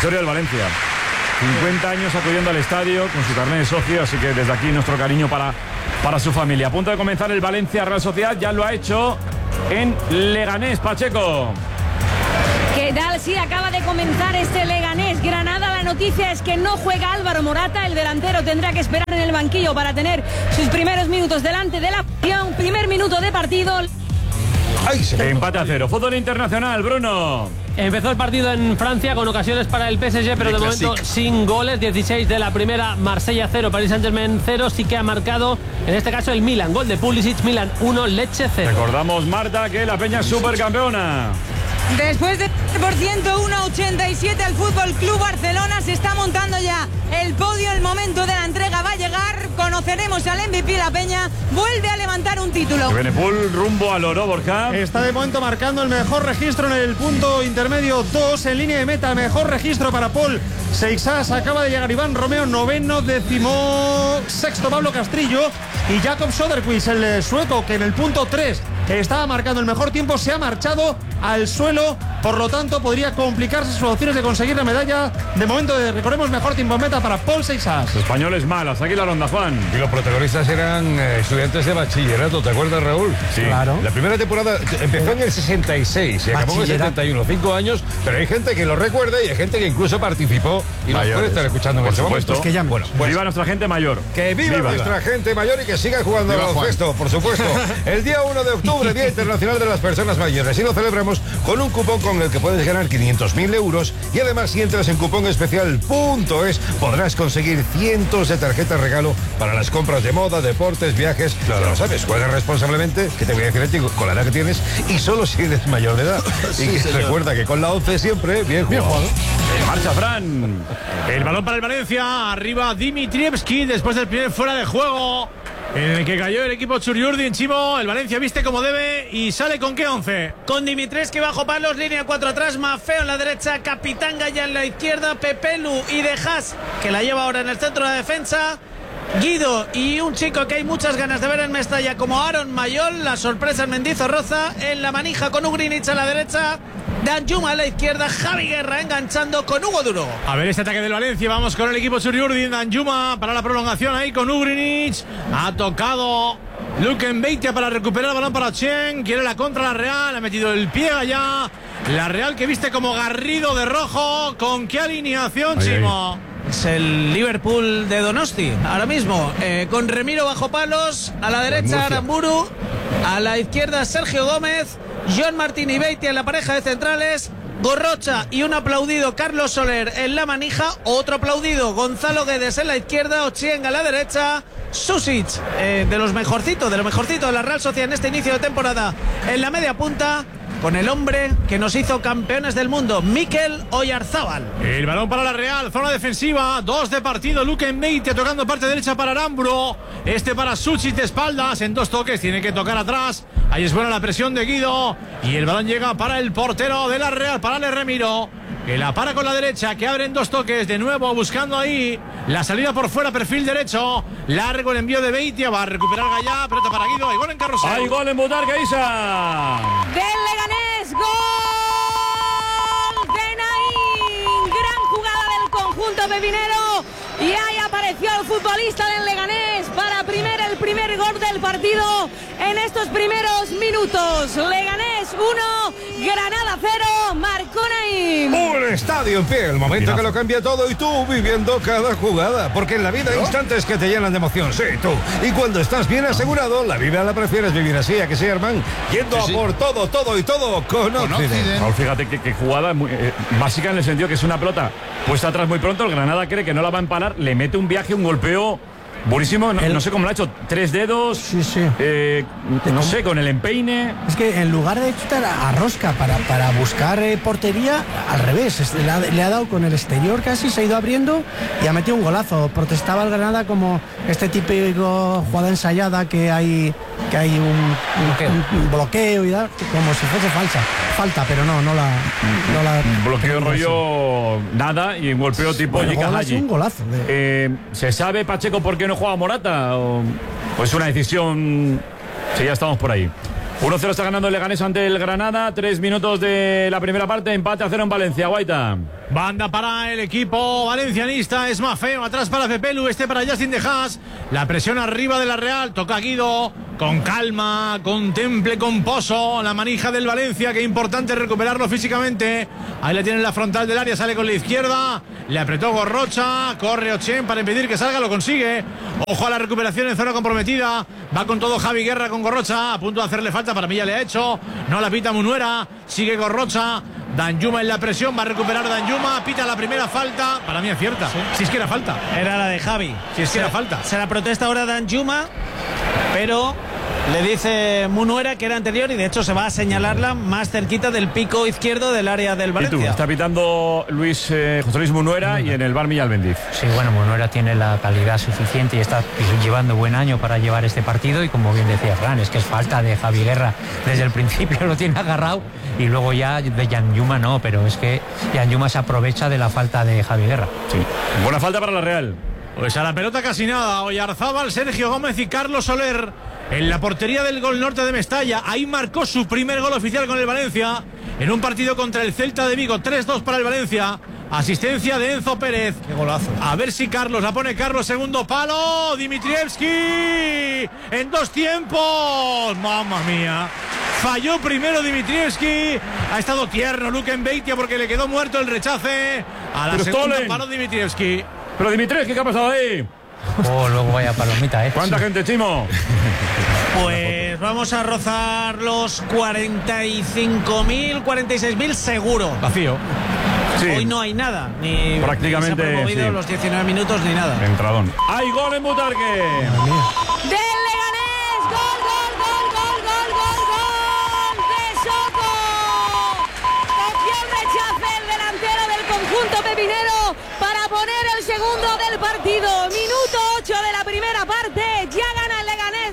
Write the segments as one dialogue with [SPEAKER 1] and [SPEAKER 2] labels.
[SPEAKER 1] Victoria del Valencia. 50 años acudiendo al estadio con su carnet de socio, así que desde aquí nuestro cariño para su familia. A punto de comenzar el Valencia Real Sociedad, ya lo ha hecho en Leganés. Pacheco.
[SPEAKER 2] ¿Qué tal? Sí, acaba de comenzar este Leganés Granada. La noticia es que no juega Álvaro Morata. El delantero tendrá que esperar en el banquillo para tener sus primeros minutos delante de la acción. Primer minuto de partido.
[SPEAKER 1] Empate a 0. Fútbol internacional, Bruno.
[SPEAKER 3] Empezó el partido en Francia con ocasiones para el PSG, pero de momento sin goles. 16 de la primera, Marsella 0, Paris Saint-Germain 0. Sí que ha marcado, en este caso, el Milan. Gol de Pulisic, Milan 1, Lecce 0.
[SPEAKER 1] Recordamos, Marta, que la Peña es supercampeona.
[SPEAKER 4] Después de por 101-87 al Fútbol Club Barcelona, se está montando ya el podio. El momento de la entrega va a llegar. Conoceremos al MVP. La Peña vuelve a levantar un título.
[SPEAKER 1] Benepul rumbo al oro, Borja.
[SPEAKER 5] Está de momento marcando el mejor registro en el punto intermedio 2 en línea de meta. Mejor registro para Paul Seixas. Acaba de llegar Iván Romeo, noveno, 16º Pablo Castrillo y Jakob Soderquist, el sueco, que en el punto 3 estaba marcando el mejor tiempo, se ha marchado al suelo, por lo tanto podría complicarse sus opciones de conseguir la medalla. De momento, recordemos, mejor tiempo en meta para Paul Seixas.
[SPEAKER 1] Españoles malas, aquí la ronda, Juan.
[SPEAKER 6] Y los protagonistas eran estudiantes de bachillerato, ¿te acuerdas, Raúl?
[SPEAKER 1] Sí.
[SPEAKER 5] Claro.
[SPEAKER 6] La primera temporada empezó en el 66 y acabó en el 71, 5 años, pero hay gente que lo recuerda y hay gente que incluso participó y nos puede estar escuchando en
[SPEAKER 1] por
[SPEAKER 6] este
[SPEAKER 1] supuesto.
[SPEAKER 6] momento.
[SPEAKER 5] Que llamen.
[SPEAKER 6] Bueno, pues,
[SPEAKER 1] viva nuestra gente mayor.
[SPEAKER 6] que viva nuestra gente mayor y que siga jugando al baloncesto, por supuesto. El día 1 de octubre, Día Internacional de las Personas Mayores, y lo celebramos con un cupón con el que puedes ganar 500.000 euros y además, si entras en cuponespecial.es, podrás conseguir cientos de tarjetas regalo para las compras de moda, deportes, viajes. Ya lo sabes, juega responsablemente, que te voy a decir a ti con la edad que tienes, y solo si eres mayor de edad. Y recuerda que con la 11 siempre bien jugado.
[SPEAKER 1] En marcha, Fran.
[SPEAKER 7] El balón para el Valencia, arriba Dimitrievski después del primer fuera de juego en el que cayó el equipo Txuriurdin. Chimo, el Valencia viste como debe y sale con qué 11.
[SPEAKER 8] Con Dimitrievski bajo palos, línea 4 atrás, Maffeo en la derecha, Capitán Gaya en la izquierda, Pepelu y Dejas, que la lleva ahora en el centro de la defensa, Guido y un chico que hay muchas ganas de ver en Mestalla como Aaron Mayol, la sorpresa en Mendizorroza, en la manija con Ugrinic a la derecha, Danjuma a la izquierda, Javi Guerra enganchando con Hugo Duro.
[SPEAKER 7] A ver este ataque del Valencia, vamos con el equipo Txuriurdin. Danjuma para la prolongación ahí con Ugrinic, ha tocado Luken Beitia para recuperar el balón para Chen, quiere la contra la Real, ha metido el pie allá, la Real que viste como Garrido de rojo. ¿Con qué alineación, Chimo?
[SPEAKER 8] Es el Liverpool de Donosti ahora mismo, con Remiro bajo palos, a la derecha Aramburu, a la izquierda Sergio Gómez, John Martín y Beitia en la pareja de centrales, Gorrocha y un aplaudido Carlos Soler en la manija, otro aplaudido Gonzalo Guedes en la izquierda, Ochienga a la derecha, Susic, de lo mejorcito de la Real Sociedad en este inicio de temporada en la media punta, con el hombre que nos hizo campeones del mundo, Mikel Oyarzábal.
[SPEAKER 7] El balón para la Real, zona defensiva, 2 de partido, Luken Beitia tocando parte derecha para Aramburu, este para Susic de espaldas, en 2 toques, tiene que tocar atrás, ahí es buena la presión de Guido, y el balón llega para el portero de la Real, para Ale Remiro, que la para con la derecha, que abre en 2 toques, de nuevo buscando ahí la salida por fuera, perfil derecho, largo el envío de Beitia, va a recuperar Gallá, pelota para Guido, hay gol en Carrusel.
[SPEAKER 1] Hay gol en Butarque, Isa.
[SPEAKER 2] Del Leganés, gol de Naín. Gran jugada del conjunto pepinero. Y ahí apareció el futbolista del Leganés para el primer gol del partido en estos primeros minutos. Leganés 1, Granada 0, marcó Naín.
[SPEAKER 6] Un estadio en pie, el momento que lo cambia todo y tú viviendo cada jugada. Porque en la vida hay instantes que te llenan de emoción, sí, tú. Y cuando estás bien asegurado, la vida la prefieres vivir así, ¿a que sí, Herman? Yendo a por todo con Occident.
[SPEAKER 1] Raúl, fíjate que jugada muy, básica en el sentido que es una pelota puesta atrás muy pronto, el Granada cree que no la va a empalar, le mete un viaje, un golpeo buenísimo, no sé cómo lo ha hecho, 3 dedos,
[SPEAKER 9] sí.
[SPEAKER 1] No sé, con el empeine.
[SPEAKER 9] Es que en lugar de chutar a rosca para buscar portería, al revés, le ha dado con el exterior casi, se ha ido abriendo y ha metido un golazo. Protestaba el Granada como este típico jugada ensayada que hay un bloqueo y tal, como si fuese falta, pero no la
[SPEAKER 1] bloqueo rollo nada y un golpeo tipo Yikahaji.
[SPEAKER 9] Un golazo.
[SPEAKER 1] ¿Se sabe, Pacheco, por qué no juega Morata? ¿O es una decisión? Sí, ya estamos por ahí. 1-0 está ganando el Leganés ante el Granada. 3 minutos de la primera parte. Empate a 0 en Valencia. Guaita.
[SPEAKER 7] Banda para el equipo valencianista. Es más feo. Atrás para Pepelu. Para Justin De Haas. La presión arriba de la Real. Toca Guido. Con calma. Con temple. Con pozo. La manija del Valencia. Qué importante recuperarlo físicamente. Ahí la tiene en la frontal del área. Sale con la izquierda. Le apretó Gorrocha. Corre Ochen para impedir que salga. Lo consigue. Ojo a la recuperación en zona comprometida. Va con todo Javi Guerra con Gorrocha. A punto de hacerle falta. Para mí ya le ha hecho. No la pita Munuera. Sigue Gorrocha. Danjuma en la presión. Va a recuperar Danjuma. Pita la primera falta. Para mí acierta. ¿Sí? Si es que era falta.
[SPEAKER 8] Era la de Javi.
[SPEAKER 7] Si es que era falta.
[SPEAKER 8] Se la protesta ahora Danjuma. Pero le dice Munuera que era anterior y de hecho se va a señalarla más cerquita del pico izquierdo del área del Valencia.
[SPEAKER 1] ¿Y tú? Está pitando José Luis Munuera y en el bar Millán Bendiz.
[SPEAKER 10] Sí, bueno, Munuera tiene la calidad suficiente y está llevando buen año para llevar este partido y como bien decía Fran, es que es falta de Javi Guerra. Desde el principio lo tiene agarrado y luego ya de Danjuma no, pero es que Danjuma se aprovecha de la falta de Javi Guerra.
[SPEAKER 1] Sí. Buena falta para la Real.
[SPEAKER 7] Pues a la pelota casi nada. Oyarzábal, Sergio Gómez y Carlos Soler en la portería del Gol Norte de Mestalla. Ahí marcó su primer gol oficial con el Valencia en un partido contra el Celta de Vigo. 3-2 para el Valencia. Asistencia de Enzo Pérez.
[SPEAKER 8] Qué golazo.
[SPEAKER 7] A ver si Carlos la pone. Carlos, segundo palo. Dimitrievski en 2 tiempos. Mamma mía. Falló primero Dimitrievski. Ha estado tierno Luquen Beitia porque le quedó muerto el rechace. A la segunda palo Dimitrievski.
[SPEAKER 1] Pero Dimitrievski, ¿qué ha pasado ahí?
[SPEAKER 10] Oh, luego vaya palomita,
[SPEAKER 1] ¿Cuánta gente, Chimo?
[SPEAKER 8] Pues vamos a rozar los 45.000, 46.000 seguro.
[SPEAKER 7] Vacío.
[SPEAKER 1] Sí.
[SPEAKER 8] Hoy no hay nada, ni
[SPEAKER 1] prácticamente
[SPEAKER 8] ni se ha promovido
[SPEAKER 1] sí.
[SPEAKER 8] los 19 minutos ni nada.
[SPEAKER 1] Entradón. ¡Hay gol en Butarque!
[SPEAKER 2] Del Leganés, gol, gol, gol, gol, gol, gol, gol de Soto. Cogió el rechace el delantero del conjunto pepinero para poner el segundo del partido. Minuto 8 de la primera parte. Ya gana el Leganés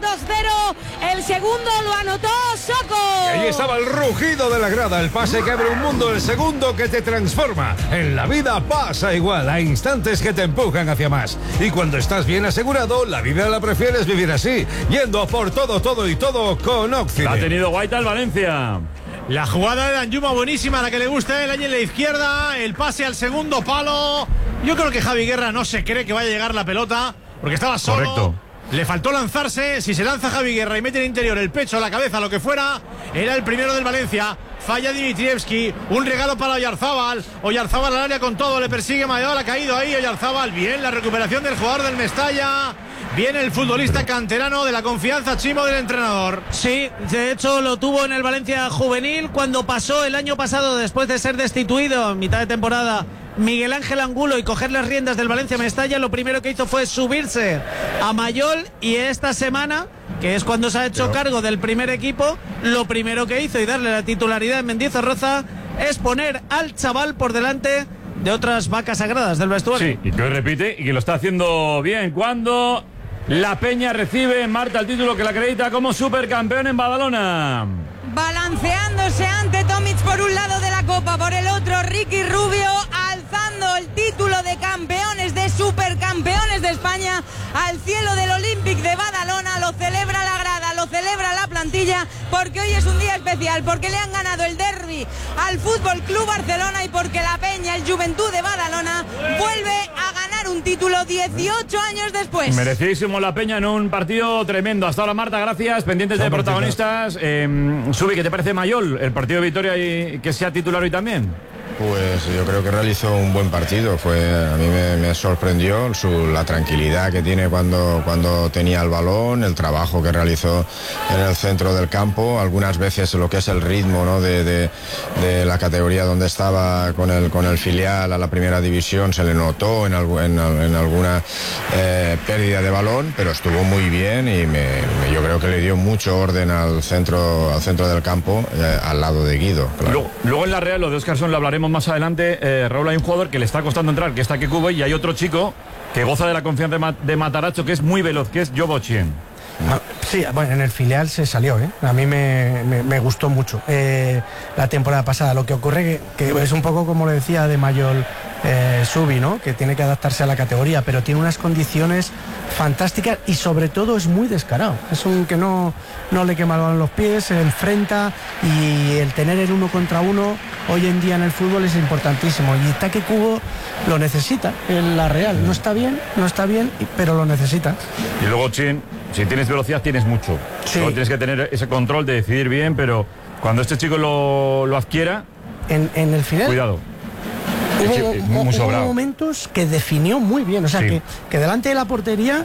[SPEAKER 2] 2-0. El segundo lo anotó Soco.
[SPEAKER 6] Y ahí estaba el rugido de la grada, el pase que abre un mundo, el segundo que te transforma. En la vida pasa igual, hay instantes que te empujan hacia más. Y cuando estás bien asegurado, la vida la prefieres vivir así, yendo por todo, todo y todo con Oxide.
[SPEAKER 1] Ha tenido Guaita el Valencia.
[SPEAKER 7] La jugada de Danjuma buenísima, la que le gusta a él, ahí en la izquierda, el pase al segundo palo. Yo creo que Javi Guerra no se cree que vaya a llegar la pelota, porque estaba solo.
[SPEAKER 1] Correcto.
[SPEAKER 7] Le faltó lanzarse. Si se lanza Javi Guerra y mete el interior, el pecho, la cabeza, lo que fuera, era el primero del Valencia. Falla Dimitrievski, un regalo para Oyarzábal. Oyarzábal al área con todo, le persigue Mayoral, ha caído ahí Oyarzábal. Bien, la recuperación del jugador del Mestalla. Viene el futbolista canterano de la confianza, Chimo, del entrenador.
[SPEAKER 8] Sí, de hecho lo tuvo en el Valencia juvenil cuando pasó el año pasado, después de ser destituido en mitad de temporada, Miguel Ángel Angulo y coger las riendas del Valencia Mestalla. Lo primero que hizo fue subirse a Mayol y esta semana, que es cuando se ha hecho cargo del primer equipo, lo primero que hizo y darle la titularidad en Mendizorroza es poner al chaval por delante de otras vacas sagradas del vestuario.
[SPEAKER 1] Sí, y que hoy repite y que lo está haciendo bien. Cuando la Peña recibe en Marta el título que la acredita como supercampeón en Badalona.
[SPEAKER 4] Balanceándose ante Tomic por un lado de la Copa, por el otro Ricky Rubio, alzando el título de campeones, de supercampeones de España al cielo del Olympic de Badalona. Lo celebra la grada, lo celebra la plantilla, porque hoy es un día especial, porque le han ganado el derbi al Fútbol Club Barcelona y porque la Peña, el Juventud de Badalona, vuelve a ganar un título 18 años después.
[SPEAKER 1] Merecidísimo la Peña en un partido tremendo. Hasta ahora, Marta, gracias. Pendientes de protagonistas. Subi, ¿qué te parece Mayol, el partido de Vitoria y que sea titular hoy también?
[SPEAKER 11] Pues yo creo que realizó un buen partido. A mí me sorprendió la tranquilidad que tiene cuando tenía el balón, el trabajo que realizó en el centro del campo, algunas veces lo que es el ritmo, ¿no? de la categoría donde estaba con el filial a la primera división se le notó en alguna pérdida de balón, pero estuvo muy bien y yo creo que le dio mucho orden al centro del campo, al lado de Guido. Claro.
[SPEAKER 1] Luego en la Real, lo de Óscarson lo hablaremos más adelante. Raúl, hay un jugador que le está costando entrar, que está aquí Cubo, y hay otro chico que goza de la confianza de Mataracho, que es muy veloz, que es Jobochien.
[SPEAKER 9] Sí, bueno, en el filial se salió, a mí me gustó mucho la temporada pasada. Lo que ocurre que es un poco como le decía de Mayol Subi, ¿no? Que tiene que adaptarse a la categoría, pero tiene unas condiciones fantásticas y sobre todo es muy descarado. Es un que no le quema el balón los pies, se enfrenta, y el tener el 1 contra 1 hoy en día en el fútbol es importantísimo, y Taque Kubo lo necesita en la Real. No está bien, pero lo necesita.
[SPEAKER 1] Y luego, Chin, si tienes velocidad tienes mucho.
[SPEAKER 9] Sí.
[SPEAKER 1] Luego tienes que tener ese control de decidir bien, pero cuando este chico lo adquiera,
[SPEAKER 9] en el final
[SPEAKER 1] cuidado.
[SPEAKER 9] Hubo momentos que definió muy bien, o sea,
[SPEAKER 1] sí,
[SPEAKER 9] que delante de la portería,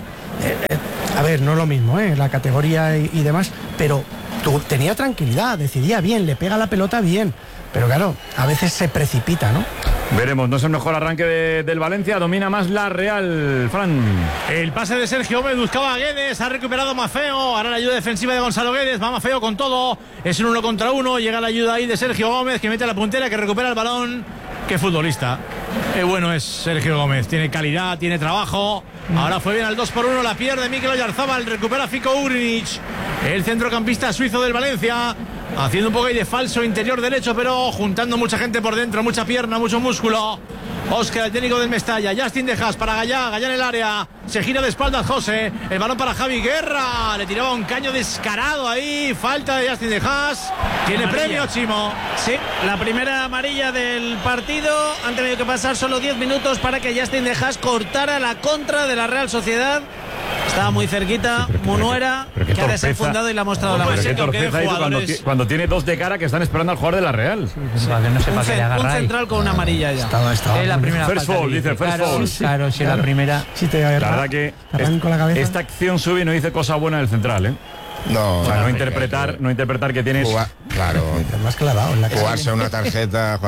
[SPEAKER 9] a ver, no es lo mismo, la categoría y demás, pero tenía tranquilidad, decidía bien, le pega la pelota bien, pero claro, a veces se precipita, ¿no?
[SPEAKER 1] Veremos, no es el mejor arranque del Valencia, domina más la Real, Fran.
[SPEAKER 7] El pase de Sergio Gómez, buscaba a Guedes, ha recuperado Mafeo, ahora la ayuda defensiva de Gonzalo Guedes, va Mafeo con todo, es un 1 contra 1, llega la ayuda ahí de Sergio Gómez, que mete a la puntera, que recupera el balón. Qué futbolista, qué bueno es Sergio Gómez, tiene calidad, tiene trabajo. Ahora fue bien al 2-1, la pierde Mikel Oyarzabal, recupera Fico Ugrinic, el centrocampista suizo del Valencia, haciendo un poco ahí de falso interior derecho, pero juntando mucha gente por dentro, mucha pierna, mucho músculo. Óscar, el técnico del Mestalla, Justin Dejas para Gallá en el área, se gira de espaldas José, el balón para Javi Guerra, le tiraba un caño descarado ahí, falta de Justin Dejas, tiene amarilla. Premio, Chimo.
[SPEAKER 8] Sí, la primera amarilla del partido, han tenido que pasar solo 10 minutos para que Justin Dejas cortara la contra de la Real Sociedad. Estaba muy cerquita, Munuera, que ha desenfundado y le ha mostrado la mano.
[SPEAKER 1] Cuando tiene 2 de cara que están esperando al jugador de la Real.
[SPEAKER 10] Sí. Para que no sepa que le agarra
[SPEAKER 8] un central con una amarilla ya.
[SPEAKER 10] Estaba la primera
[SPEAKER 1] first fall, dice first fall.
[SPEAKER 10] Claro, si la primera.
[SPEAKER 9] Sí, te agarra,
[SPEAKER 1] la verdad que esta acción sube y no dice cosa buena del central, ¿eh?
[SPEAKER 11] No,
[SPEAKER 1] no interpretar que tienes.
[SPEAKER 11] Claro,
[SPEAKER 9] más clavado en la
[SPEAKER 11] jugarse una tarjeta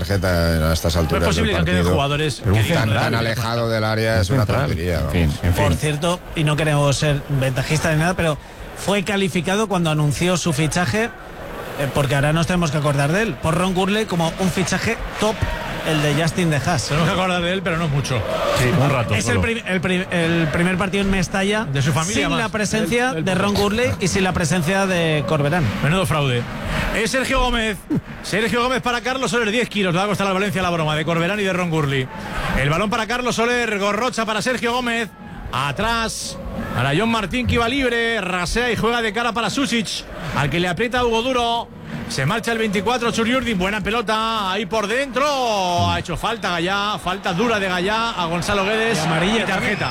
[SPEAKER 11] a estas alturas.
[SPEAKER 7] No es posible que queden jugadores
[SPEAKER 11] tan alejado del área, es una tontería.
[SPEAKER 1] En fin.
[SPEAKER 8] Por cierto, y no queremos ser ventajistas ni nada, pero fue calificado cuando anunció su fichaje, porque ahora nos tenemos que acordar de él, por Ron Gurley como un fichaje top. El de Justin Dejas.
[SPEAKER 7] Tenemos que acordar de él, pero no mucho.
[SPEAKER 1] Sí, un rato.
[SPEAKER 8] Es el primer partido en Mestalla
[SPEAKER 7] de su familia,
[SPEAKER 8] sin la presencia de Ron Gurley y sin la presencia de Corberán.
[SPEAKER 7] Menudo fraude. Es Sergio Gómez. Sergio Gómez para Carlos Soler, 10 kilos. Le va a costar a Valencia la broma de Corberán y de Ron Gurley. El balón para Carlos Soler, Gorrocha para Sergio Gómez. Atrás para John Martín, que iba libre, rasea y juega de cara para Susic, al que le aprieta Hugo Duro. Se marcha el 24, Churiurdi, buena pelota, ahí por dentro. Ha hecho falta Gallá, falta dura de Gallá a Gonzalo Guedes.
[SPEAKER 8] Y amarilla
[SPEAKER 7] y tarjeta.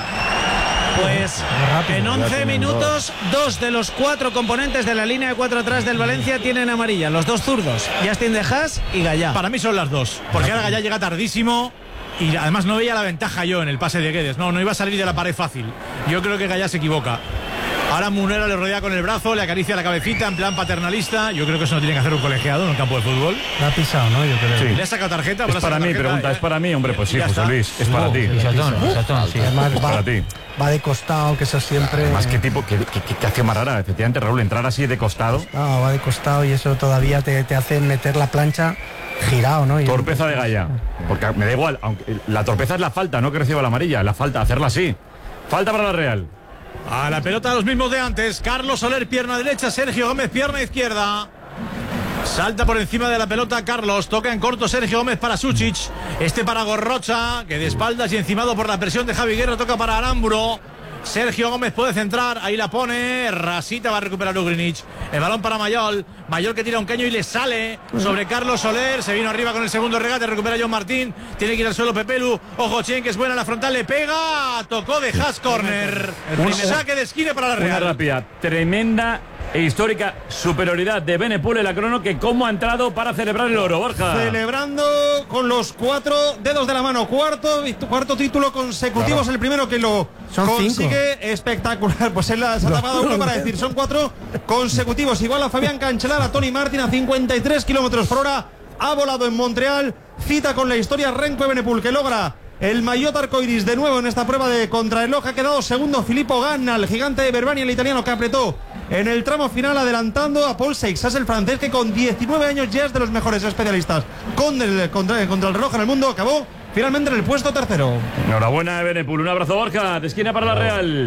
[SPEAKER 8] Pues en 11 minutos, 2 de los 4 componentes de la línea de 4 atrás del Valencia tienen amarilla. Los 2 zurdos, Justin Dejas y Gallá.
[SPEAKER 7] Para mí son las 2, porque ahora Gallá llega tardísimo. Y además no veía la ventaja yo en el pase de Guedes. No iba a salir de la pared fácil. Yo creo que Gallá se equivoca. Ahora Munera le rodea con el brazo, le acaricia la cabecita en plan paternalista. Yo creo que eso no tiene que hacer un colegiado en un campo de fútbol.
[SPEAKER 9] La ha pisado, ¿no? Yo creo.
[SPEAKER 1] Sí.
[SPEAKER 7] ¿Le ha sacado tarjeta?
[SPEAKER 1] Es para mí, pregunta, ¿es para mí? Hombre, pues sí, José Luis, es para ti.
[SPEAKER 10] Sí.
[SPEAKER 9] Además
[SPEAKER 1] para ti.
[SPEAKER 9] Va de costado, que eso siempre.
[SPEAKER 1] Además, qué tipo, qué acción más rara. Efectivamente, Raúl, entrar así de costado.
[SPEAKER 9] No, va de costado y eso todavía te hace meter la plancha girado, ¿no?
[SPEAKER 1] Torpeza de Gallá. Porque me da igual, aunque la torpeza es la falta, no que reciba la amarilla, la falta, hacerla así. Falta para la Real.
[SPEAKER 7] A la pelota los mismos de antes. Carlos Soler, pierna derecha. Sergio Gómez, pierna izquierda. Salta por encima de la pelota Carlos. Toca en corto Sergio Gómez para Susic. Este para Gorrocha, que de espaldas y encimado por la presión de Javi Guerra toca para Aramburo. Sergio Gómez puede centrar, ahí la pone, Rasita va a recuperar Ugrinic, el balón para Mayol que tira un caño y le sale sobre Carlos Soler, se vino arriba con el segundo regate, recupera John Martín, tiene que ir al suelo Pepelu, ojo Chen, que es buena la frontal, le pega, tocó de Haas corner, un saque de esquina para la Real.
[SPEAKER 1] Una rápida, tremenda e histórica superioridad de Benepul en la crono, que cómo ha entrado para celebrar el oro, Borja.
[SPEAKER 5] Celebrando con los 4 dedos de la mano, cuarto título consecutivo, claro. Es el primero que lo consigue. 5. Espectacular, pues él se ha tapado uno para decir, son 4 consecutivos, igual a Fabián Cancelar, a Tony Martin a 53 kilómetros por hora, ha volado en Montreal, cita con la historia Renko Benepul, que logra el maillot arcoiris de nuevo en esta prueba de contrarreloj. Ha quedado segundo Filippo Ganna, el gigante de Verbania, el italiano, que apretó en el tramo final, adelantando a Paul Seixas, el francés, que con 19 años ya es de los mejores especialistas contra el reloj en el mundo. Acabó finalmente en el puesto tercero.
[SPEAKER 1] Enhorabuena, Benepul. Un abrazo, Borja. De esquina para la Real.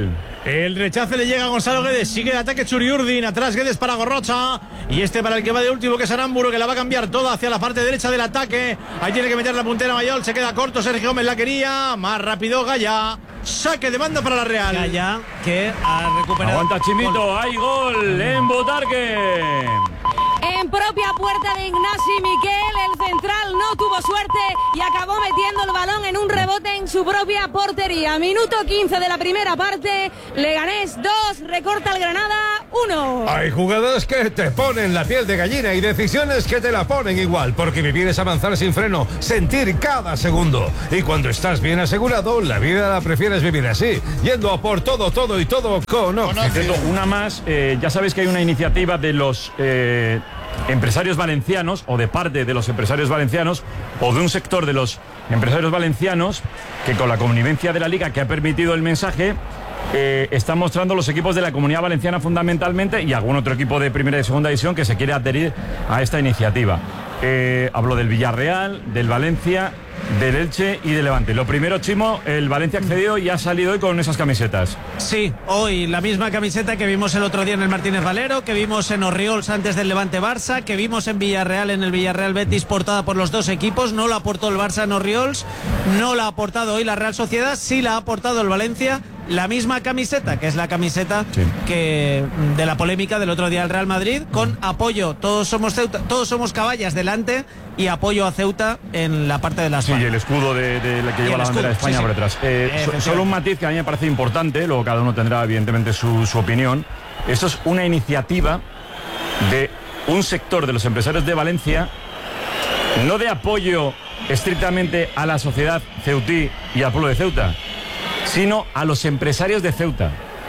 [SPEAKER 7] El rechace le llega a Gonzalo Guedes. Sigue el ataque Churiurdin. Atrás Guedes para Gorrocha. Y este para el que va de último, que es Aramburu, que la va a cambiar toda hacia la parte derecha del ataque. Ahí tiene que meter la puntera Mayol. Se queda corto. Sergio Gómez la quería. Más rápido Gaya. Saque de banda para la Real.
[SPEAKER 8] Gaya, que ha recuperado.
[SPEAKER 1] Aguanta Chimito. Hay gol en Botarque.
[SPEAKER 2] En propia puerta de Ignasi Miquel, el central no tuvo suerte y acabó metiendo el balón en un rebote en su propia portería. Minuto 15 de la primera parte, Leganés 2, recorta el Granada 1.
[SPEAKER 6] Hay jugadas que te ponen la piel de gallina y decisiones que te la ponen igual, porque vivir es avanzar sin freno, sentir cada segundo. Y cuando estás bien asegurado, la vida la prefieres vivir así, yendo a por todo, todo y todo con Oxy.
[SPEAKER 1] Una más, ya sabéis que hay una iniciativa de los empresarios valencianos, o de parte de los empresarios valencianos, o de un sector de los empresarios valencianos, que con la connivencia de la Liga, que ha permitido el mensaje, están mostrando los equipos de la Comunidad Valenciana fundamentalmente, y algún otro equipo de primera y segunda división que se quiere adherir a esta iniciativa. Hablo del Villarreal, del Valencia, del Elche y del Levante. Lo primero, Chimo, el Valencia ha accedido y ha salido hoy con esas camisetas.
[SPEAKER 8] Sí, hoy la misma camiseta que vimos el otro día en el Martínez Valero, que vimos en Orriols antes del Levante Barça, que vimos en Villarreal en el Villarreal Betis, portada por los dos equipos. No la aportó el Barça en Orriols, no la ha aportado hoy la Real Sociedad, sí la ha aportado el Valencia. La misma camiseta, que es la camiseta que de la polémica del otro día del Real Madrid, con apoyo, todos somos Ceuta, todos somos Caballas delante, y apoyo a Ceuta en la parte de las manos.
[SPEAKER 1] Sí, y el escudo de la que lleva la bandera de España por detrás. Solo un matiz que a mí me parece importante, luego cada uno tendrá evidentemente su opinión. Esto es una iniciativa de un sector de los empresarios de Valencia, no de apoyo estrictamente a la sociedad ceutí y al pueblo de Ceuta, sino a los empresarios de Ceuta.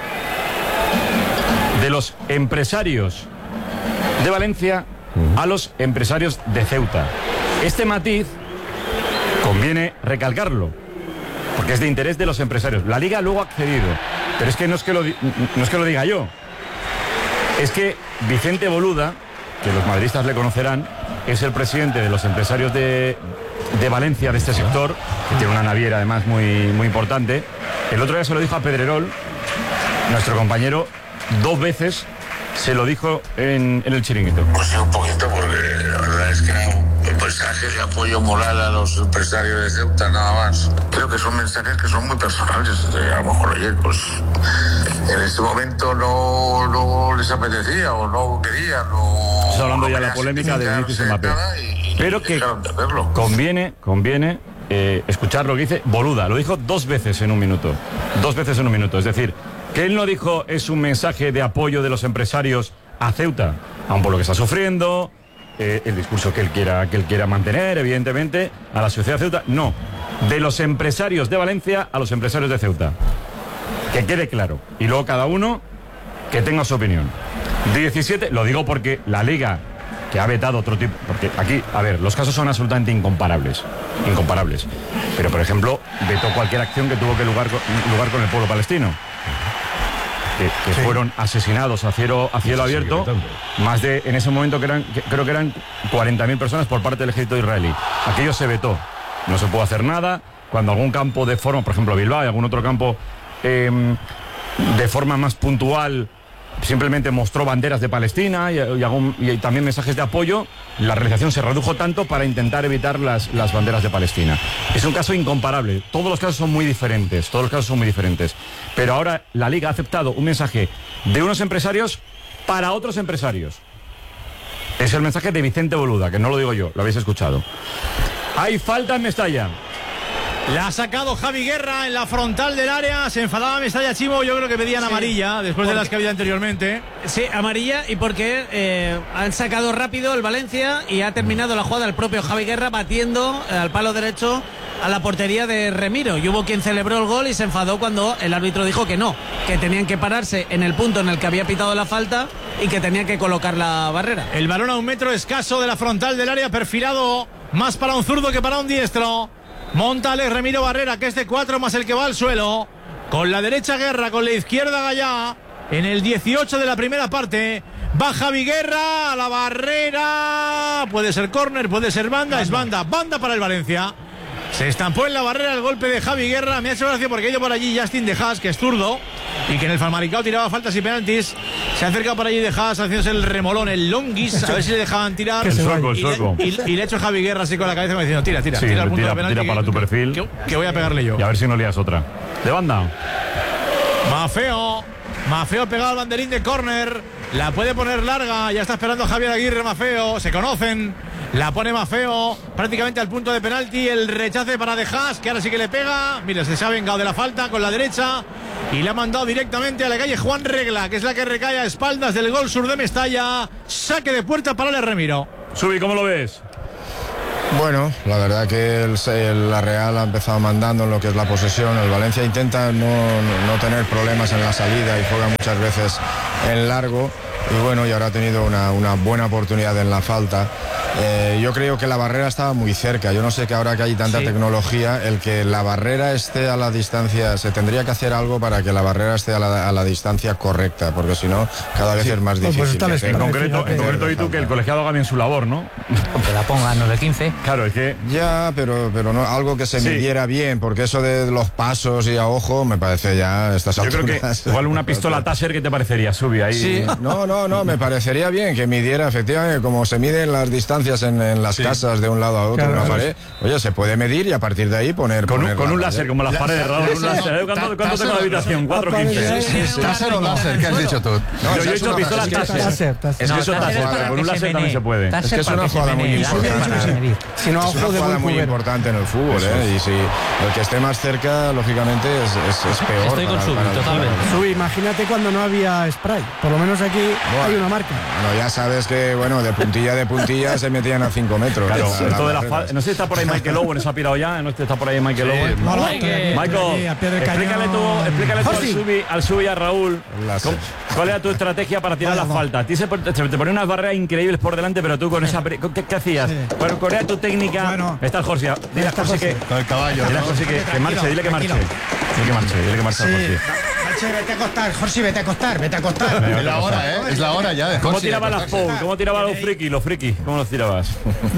[SPEAKER 1] De los empresarios de Valencia a los empresarios de Ceuta. Este matiz conviene recalcarlo, porque es de interés de los empresarios. La Liga luego ha accedido, pero es que no es que lo diga yo. Es que Vicente Boluda, que los madridistas le conocerán, es el presidente de los empresarios de Valencia, de este sector, que tiene una naviera además muy importante. El otro día se lo dijo a Pedrerol, nuestro compañero, 2 veces se lo dijo en el chiringuito.
[SPEAKER 12] Pues sí, un poquito, porque la verdad es que era un mensaje de apoyo moral a los empresarios de Ceuta, nada más. Creo que son mensajes que son muy personales. A lo mejor ayer, pues, en este momento no les apetecía o no querían.
[SPEAKER 1] Estamos hablando ya de la polémica de Vinicius y Mbappé. Pero que conviene escuchar lo que dice Boluda. Lo dijo 2 veces en un minuto. 2 veces en un minuto. Es decir, que él no dijo es un mensaje de apoyo de los empresarios a Ceuta, aun por lo que está sufriendo, el discurso que él quiera mantener, evidentemente, a la sociedad de Ceuta. No, de los empresarios de Valencia a los empresarios de Ceuta. Que quede claro. Y luego cada uno que tenga su opinión. 17, lo digo porque la Liga, que ha vetado otro tipo, porque aquí, a ver, los casos son absolutamente incomparables, pero por ejemplo, vetó cualquier acción que tuvo que lugar con el pueblo palestino, que fueron asesinados a cielo abierto, más de, en ese momento creo que eran 40.000 personas por parte del ejército israelí. Aquello se vetó, no se puede hacer nada. Cuando algún campo de forma, por ejemplo Bilbao y algún otro campo de forma más puntual simplemente mostró banderas de Palestina y también mensajes de apoyo, la realización se redujo tanto para intentar evitar las banderas de Palestina. Es un caso incomparable, todos los casos son muy diferentes, pero ahora la Liga ha aceptado un mensaje de unos empresarios para otros empresarios. Es el mensaje de Vicente Boluda, que no lo digo yo, lo habéis escuchado. Hay falta en Mestalla.
[SPEAKER 7] La ha sacado Javi Guerra en la frontal del área. Se enfadaba Mestalla, Chimo. Yo creo que pedían amarilla después de las que había anteriormente.
[SPEAKER 8] Sí, amarilla, y porque han sacado rápido el Valencia y ha terminado la jugada el propio Javi Guerra batiendo al palo derecho a la portería de Remiro. Y hubo quien celebró el gol y se enfadó cuando el árbitro dijo que no, que tenían que pararse en el punto en el que había pitado la falta y que tenían que colocar la barrera.
[SPEAKER 7] El balón a 1 metro escaso de la frontal del área, perfilado más para un zurdo que para un diestro. Monta Alex Remiro Barrera, que es de 4 más el que va al suelo. Con la derecha Guerra, con la izquierda Gallá. En el 18 de la primera parte. Va Javi Guerra a la barrera. Puede ser córner, puede ser banda. Es banda para el Valencia. Se estampó en la barrera el golpe de Javi Guerra. Me ha hecho gracia porque ha ido por allí Justin De Haas, que es zurdo. y que en el Famalicão tiraba faltas y penaltis. Se ha acercado por allí de Haas haciéndose el remolón, el longuis, a ver si le dejaban tirar.
[SPEAKER 1] El sueco.
[SPEAKER 7] Y le ha hecho Javi Guerra así con la cabeza como diciendo, tira el punto de penalti.
[SPEAKER 1] Tira para tu perfil.
[SPEAKER 7] Que voy a pegarle yo.
[SPEAKER 1] Y a ver si no lías otra. De banda.
[SPEAKER 7] Maffeo pegado al banderín de córner. La puede poner larga. Ya está esperando Javier Aguirre. Maffeo. Se conocen. La pone Maffeo prácticamente al punto de penalti. El rechace para De Haas, que ahora sí que le pega. Mira, se ha vengado de la falta con la derecha y le ha mandado directamente a la calle Juan Regla, que es la que recae a espaldas del gol sur de Mestalla. Saque de puerta para el Remiro.
[SPEAKER 1] Subi, ¿cómo lo ves?
[SPEAKER 11] Bueno, la verdad que la Real ha empezado mandando en lo que es la posesión. El Valencia intenta no tener problemas en la salida y juega muchas veces en largo. Y bueno, y ahora ha tenido una buena oportunidad en la falta. Yo creo que la barrera estaba muy cerca. Yo no sé que ahora que hay tanta tecnología, el que la barrera esté a la distancia, se tendría que hacer algo para que la barrera esté a la distancia correcta, porque si no, cada vez es más difícil.
[SPEAKER 1] En concreto, y tú, que el colegiado haga bien su labor, ¿no?
[SPEAKER 10] Que la pongan 9-15.
[SPEAKER 1] Claro, es que...
[SPEAKER 11] Ya, pero no, algo que se midiera bien, porque eso de los pasos y a ojo, me parece ya estas alturas.
[SPEAKER 1] Yo creo que igual una pistola Taser, ¿qué te parecería, Subi? Ahí...
[SPEAKER 11] Sí, no, me parecería bien que midiera, efectivamente, como se miden las distancias en las casas de un lado a otro, en una pared. Oye, se puede medir y a partir de ahí poner...
[SPEAKER 1] Con un láser, como las paredes, Raúl, un láser. ¿Cuánto tengo la habitación? 4-15.
[SPEAKER 13] ¿Taser o láser? ¿Qué has dicho tú?
[SPEAKER 1] Yo he dicho pistola Taser. Es que eso Taser, con un láser también se puede.
[SPEAKER 11] Es que es una jugada muy importante. Es una jugada muy importante en el fútbol, y si el que esté más cerca, lógicamente, es peor.
[SPEAKER 3] Estoy con Subi, totalmente.
[SPEAKER 9] Subi, imagínate cuando no había spray. Por lo menos aquí hay una marca.
[SPEAKER 11] Bueno, ya sabes que, de puntilla se metían a 5 metros.
[SPEAKER 1] Claro, esto de no sé si está por ahí Michael Owen, se ha pirado ya. No sé si está por ahí Michael Owen. Michael, explícale tú al Subi y a Raúl cuál era tu estrategia para tirar la falta. A ti se te ponen unas barreras increíbles por delante, pero tú con esa... ¿Qué hacías? Bueno, ¿cuál era tu técnica? Está el Jorge. Dile a Jorge que...
[SPEAKER 13] Con el caballo.
[SPEAKER 1] Dile a Jorge que marche, dile que marche. Dile que marche al Jorge.
[SPEAKER 14] Vete a acostar, Jorge, vete a acostar.
[SPEAKER 13] Es la hora, ¿eh? Es la hora ya de Jorge.
[SPEAKER 1] ¿Cómo tirabas las Pou? ¿Cómo tirabas los frikis? ¿Cómo los tirabas?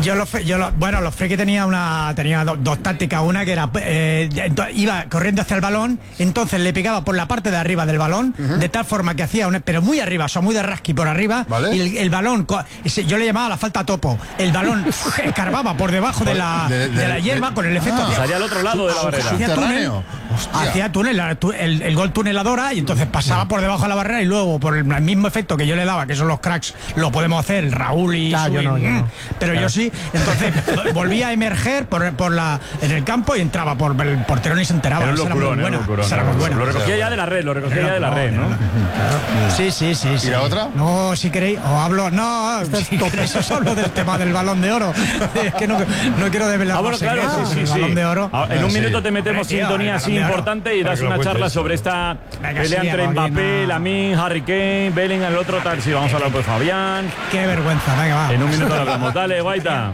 [SPEAKER 14] Los frikis tenía dos tácticas. Una que era iba corriendo hacia el balón, entonces le pegaba por la parte de arriba del balón, de tal forma que hacía pero muy arriba, muy de rasqui por arriba, ¿vale? Y el balón, yo le llamaba la falta topo. El balón escarbaba por debajo de la hierba con el efecto.
[SPEAKER 1] Salía al otro lado de la barrera.
[SPEAKER 14] Hacía túnel, el gol tuneladora, y entonces pasaba por debajo de la barrera y luego por el mismo efecto que yo le daba, que son los cracks, lo podemos hacer Raúl y Subi, yo no. Pero yo sí. Entonces volvía a emerger en el campo y entraba por el portero y se enteraba.
[SPEAKER 1] Era muy buena. Lo recogía ya de la red, ¿no?
[SPEAKER 14] Sí.
[SPEAKER 13] ¿Y la otra?
[SPEAKER 14] No, si queréis, os hablo. No, eso es hablo del tema del Balón de Oro. Es que no quiero develar más secretos.
[SPEAKER 1] Sí.
[SPEAKER 14] Balón de Oro.
[SPEAKER 1] En un minuto te metemos sintonía así importante y das una charla sobre esta pelea entre Mbappé, Lamine, Harry Kane, Bellingham, el otro tal. Sí, vamos a hablar pues Fabián.
[SPEAKER 14] Qué vergüenza, venga, va.
[SPEAKER 1] En un minuto lo hablamos. Dale, Guaita.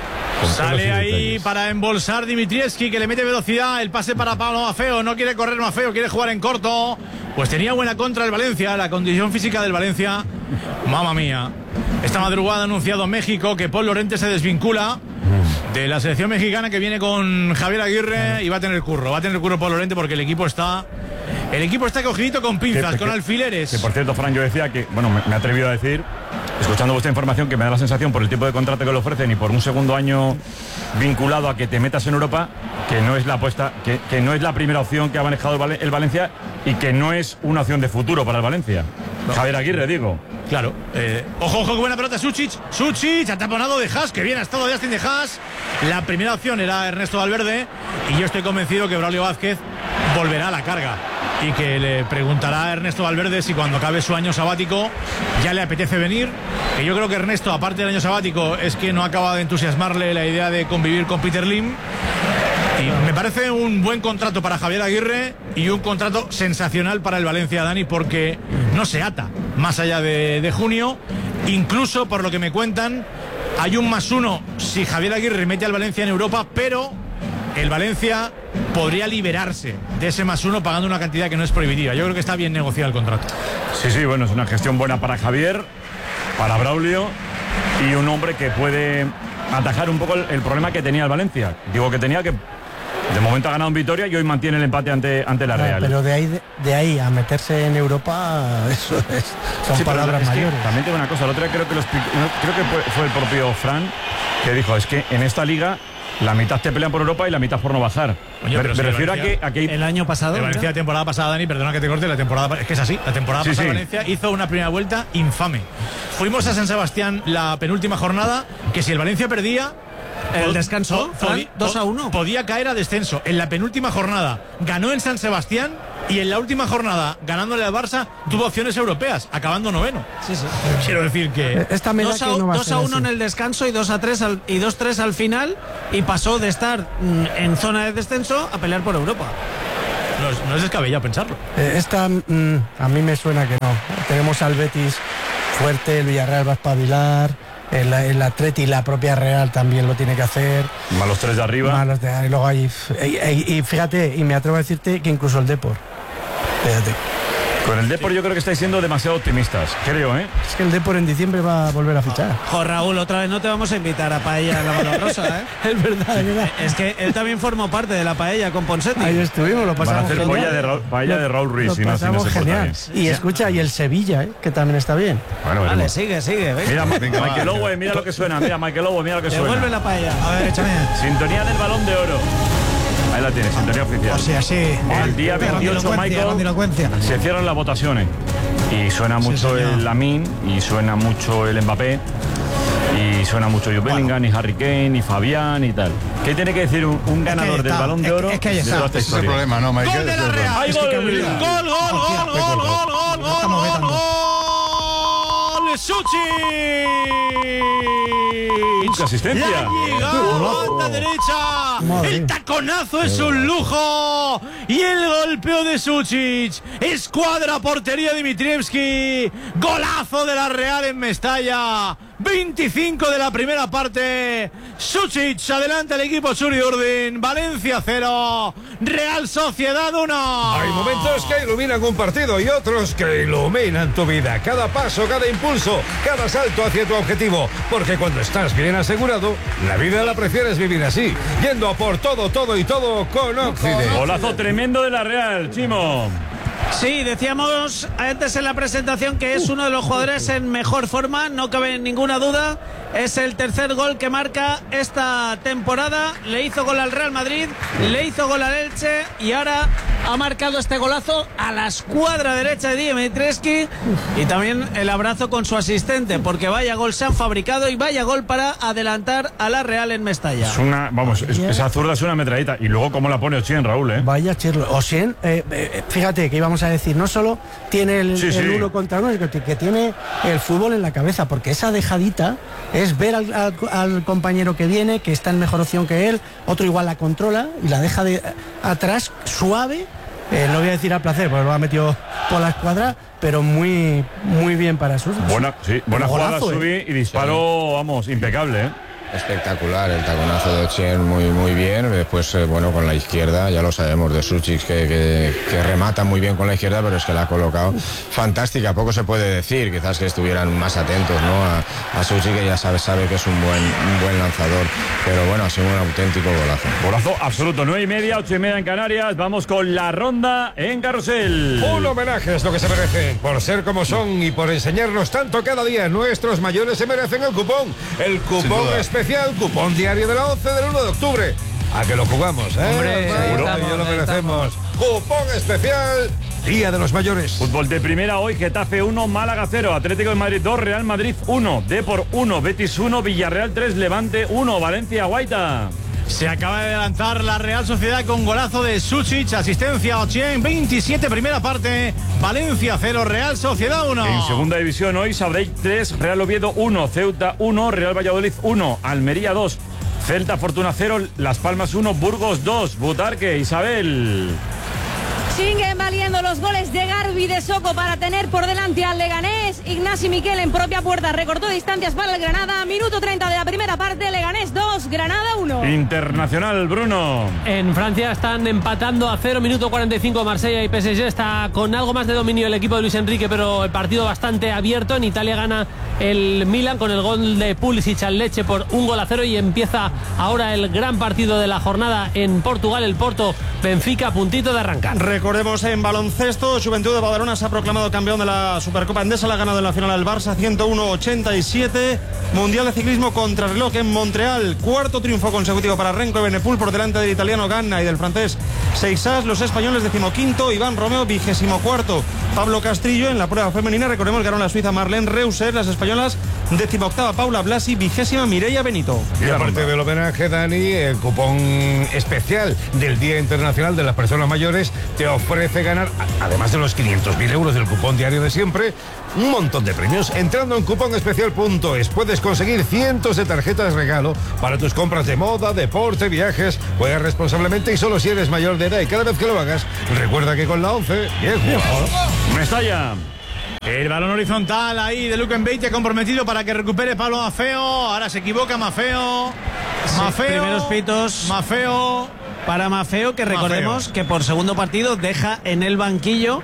[SPEAKER 7] Sale ahí para embolsar Dimitrievski, que le mete velocidad. El pase para Pablo Maffeo. No quiere correr Maffeo, quiere jugar en corto. Pues tenía buena contra el Valencia. La condición física del Valencia, mamma mía. Esta madrugada ha anunciado México que Paul Lorente se desvincula de la selección mexicana, que viene con Javier Aguirre, y va a tener curro Paul Lorente, porque el equipo está cogidito con pinzas, con alfileres.
[SPEAKER 1] Que por cierto, Fran, yo decía que, me he atrevido a decir, escuchando vuestra información, que me da la sensación, por el tipo de contrato que le ofrecen y por un segundo año vinculado a que te metas en Europa, que no es la apuesta, que no es la primera opción que ha manejado el Valencia, y que no es una opción de futuro para el Valencia. No. Javier Aguirre, digo.
[SPEAKER 7] Claro. Ojo, qué buena pelota, Suchich, ha taponado de Haas, que bien ha estado Justin de Haas. La primera opción era Ernesto Valverde, y yo estoy convencido que Braulio Vázquez volverá a la carga y que le preguntará a Ernesto Valverde si cuando acabe su año sabático ya le apetece venir. Que yo creo que Ernesto, aparte del año sabático, es que no acaba de entusiasmarle la idea de convivir con Peter Lim. Y me parece un buen contrato para Javier Aguirre y un contrato sensacional para el Valencia, Dani, porque no se ata más allá de junio. Incluso, por lo que me cuentan, hay un +1 si Javier Aguirre mete al Valencia en Europa, pero el Valencia podría liberarse de ese +1 pagando una cantidad que no es prohibitiva. Yo creo que está bien negociado el contrato.
[SPEAKER 1] Sí, bueno, es una gestión buena para Javier, para Braulio, y un hombre que puede atajar un poco el problema que tenía el Valencia. Digo que tenía, que De momento ha ganado en Vitoria y hoy mantiene el empate ante la Real.
[SPEAKER 9] Pero de ahí a meterse en Europa, eso son palabras mayores.
[SPEAKER 1] También tengo una cosa, el otro día creo que fue el propio Fran que dijo, es que en esta liga la mitad te pelean por Europa y la mitad por no bajar.
[SPEAKER 7] Oye,
[SPEAKER 1] me refiero a que
[SPEAKER 8] el año pasado.
[SPEAKER 7] De Valencia, la temporada pasada, Dani, perdona que te corte, es que es así. La temporada pasada Valencia hizo una primera vuelta infame. Fuimos a San Sebastián la penúltima jornada, que si el Valencia perdía,
[SPEAKER 8] el descanso, 2-1.
[SPEAKER 7] Podía caer a descenso. En la penúltima jornada ganó en San Sebastián y en la última jornada, ganándole al Barça, tuvo opciones europeas, acabando noveno.
[SPEAKER 8] Sí.
[SPEAKER 7] Quiero decir que
[SPEAKER 8] 2-1 en el descanso y 2-3 al final, y pasó de estar en zona de descenso a pelear por Europa.
[SPEAKER 7] No es descabellado pensarlo.
[SPEAKER 9] Esta a mí me suena que no. Tenemos al Betis fuerte, el Villarreal va a espabilar. El Atleti y la propia Real también lo tiene que hacer.
[SPEAKER 1] Más los tres de arriba.
[SPEAKER 9] Y luego hay, y fíjate, y me atrevo a decirte que incluso el Depor. Fíjate.
[SPEAKER 1] Con el Depor yo creo que estáis siendo demasiado optimistas, creo, ¿eh?
[SPEAKER 9] Es que el Depor en diciembre va a volver a fichar.
[SPEAKER 8] Raúl, otra vez no te vamos a invitar a paella en la Mano Rosa, ¿eh?
[SPEAKER 9] Es verdad.
[SPEAKER 8] Es que él también formó parte de la paella con Ponseti.
[SPEAKER 9] Ahí estuvimos, lo pasamos
[SPEAKER 1] genial. Van a hacer paella de Raúl Ruiz.
[SPEAKER 9] Lo pasamos genial. Y escucha, y el Sevilla, que también está bien.
[SPEAKER 1] Bueno,
[SPEAKER 8] vale, sigue.
[SPEAKER 1] Venga. Mira, Michael Owe, mira lo que suena. Mira, Michael Owe, mira lo que suena.
[SPEAKER 8] Devuelve la paella.
[SPEAKER 14] A ver, échame.
[SPEAKER 1] Sintonía del Balón de Oro. Ahí la tienes, sintonía oficial.
[SPEAKER 14] Así.
[SPEAKER 1] El día 28, Michael, se cierran las votaciones. Y suena mucho el Lamine, y suena mucho el Mbappé, y suena mucho Jude Bellingham, y Harry Kane, y Fabián, y tal. ¿Qué tiene que decir un ganador del Balón de Oro?
[SPEAKER 14] Es que ahí está.
[SPEAKER 13] Ese es el problema, ¿no, Michael?
[SPEAKER 7] ¡Gol de la Real! ¡Gol! ¡Suchi!
[SPEAKER 1] Asistencia.
[SPEAKER 7] La llegada, banda derecha. El taconazo es un lujo. Y el golpeo de Sučić. Escuadra portería Dimitrievski. Golazo de la Real en Mestalla. 25 de la primera parte. Sučić adelanta el equipo Churi Urdin. Valencia 0. Real Sociedad 1.
[SPEAKER 6] Hay momentos que iluminan un partido y otros que iluminan tu vida. Cada paso, cada impulso, cada salto hacia tu objetivo. Porque cuando estás bien asegurado, la vida la prefieres vivir así. Yendo a por todo con Occident.
[SPEAKER 1] Golazo tremendo de la Real, Chimo.
[SPEAKER 8] Sí, decíamos antes en la presentación que es uno de los jugadores en mejor forma, no cabe ninguna duda. Es el tercer gol que marca esta temporada. Le hizo gol al Real Madrid, le hizo gol al Elche y ahora ha marcado este golazo a la escuadra derecha de Dimitrievski. Y también el abrazo con su asistente, porque vaya gol se han fabricado y vaya gol para adelantar a la Real en Mestalla.
[SPEAKER 1] Esa zurda es una metralleta. Y luego cómo la pone Ossien, Raúl, ¿eh?
[SPEAKER 9] Vaya chirlo. Ossien, fíjate que íbamos a decir, no solo tiene el uno contra uno, sino que tiene el fútbol en la cabeza, porque esa dejadita es ver al compañero que viene, que está en mejor opción que él, otro igual la controla y la deja de atrás, suave, no voy a decir a placer, porque lo ha metido por la escuadra, pero muy bien para Subi.
[SPEAKER 1] Buena jugada, Subi, y disparo, vamos, impecable, ¿eh?
[SPEAKER 11] Espectacular el taconazo de Ossien, muy bien. Después, con la izquierda, ya lo sabemos de Sučić que remata muy bien con la izquierda, pero es que la ha colocado fantástica. Poco se puede decir, quizás que estuvieran más atentos, ¿no? A Sučić, que ya sabe que es un buen lanzador, pero bueno, ha sido un auténtico golazo.
[SPEAKER 1] Golazo absoluto. 9:30, 8:30 en Canarias. Vamos con la ronda en Carrusel.
[SPEAKER 6] Un homenaje es lo que se merecen, por ser como son y por enseñarnos tanto cada día. Nuestros mayores se merecen el cupón especial, cupón diario de la 11 del 1 de octubre. ¿A que lo jugamos,
[SPEAKER 10] Hombre,
[SPEAKER 6] seguro, lo merecemos. Cupón especial, Día de los Mayores.
[SPEAKER 1] Fútbol de primera hoy, Getafe 1, Málaga 0, Atlético de Madrid 2, Real Madrid 1, Depor 1, Betis 1, Villarreal 3, Levante 1, Valencia Guaita.
[SPEAKER 7] Se acaba de lanzar la Real Sociedad con golazo de Sučić, asistencia a Ossien, 27 primera parte, Valencia 0, Real Sociedad 1.
[SPEAKER 1] En segunda división hoy, Sabadell 3, Real Oviedo 1, Ceuta 1, Real Valladolid 1, Almería 2, Celta Fortuna 0, Las Palmas 1, Burgos 2, Butarque, Isabel.
[SPEAKER 2] Siguen valiendo los goles de Garbi de Soco para tener por delante al Leganés. Leganés. Ignasi Miquel en propia puerta recortó distancias para el Granada. Minuto 30 de la primera parte. Leganés 2, Granada 1.
[SPEAKER 1] Internacional, Bruno.
[SPEAKER 3] En Francia están empatando a 0, minuto 45 Marsella y PSG. Está con algo más de dominio el equipo de Luis Enrique, pero el partido bastante abierto. En Italia gana el Milan con el gol de Pulisic al Lecce por 1-0 y empieza ahora el gran partido de la jornada en Portugal, el Porto Benfica, a puntito de arrancar.
[SPEAKER 5] Recordemos en baloncesto, Juventud de Badalona se ha proclamado campeón de la Supercopa Endesa, la ha ganado en la final al Barça 101-87. Mundial de ciclismo contrarreloj en Montreal, cuarto triunfo consecutivo para Renko Evenepoel por delante del italiano Ganna y del francés Seixas. Los españoles 15º, Iván Romeo 24º. Pablo Castrillo en la prueba femenina, recordemos, ganó la suiza Marlene Reusser, las españolas 18ª Paula Blasi, 20ª Mireia Benito.
[SPEAKER 6] Y aparte del homenaje, Dani, el cupón especial del Día Internacional de las Personas Mayores te ofrece ganar, además de los 500.000 euros del cupón diario de siempre, un montón de premios. Entrando en cuponespecial.es puedes conseguir cientos de tarjetas de regalo para tus compras de moda, deporte, viajes. Juega responsablemente y solo si eres mayor de edad, y cada vez que lo hagas, recuerda que con la 11, bien jugado.
[SPEAKER 1] Mestalla.
[SPEAKER 7] El balón horizontal ahí de Luquen Beitia comprometido para que recupere Pablo Maffeo. Ahora se equivoca Maffeo.
[SPEAKER 8] Sí, primeros pitos.
[SPEAKER 7] Maffeo.
[SPEAKER 8] Para Maffeo, que recordemos que por segundo partido deja en el banquillo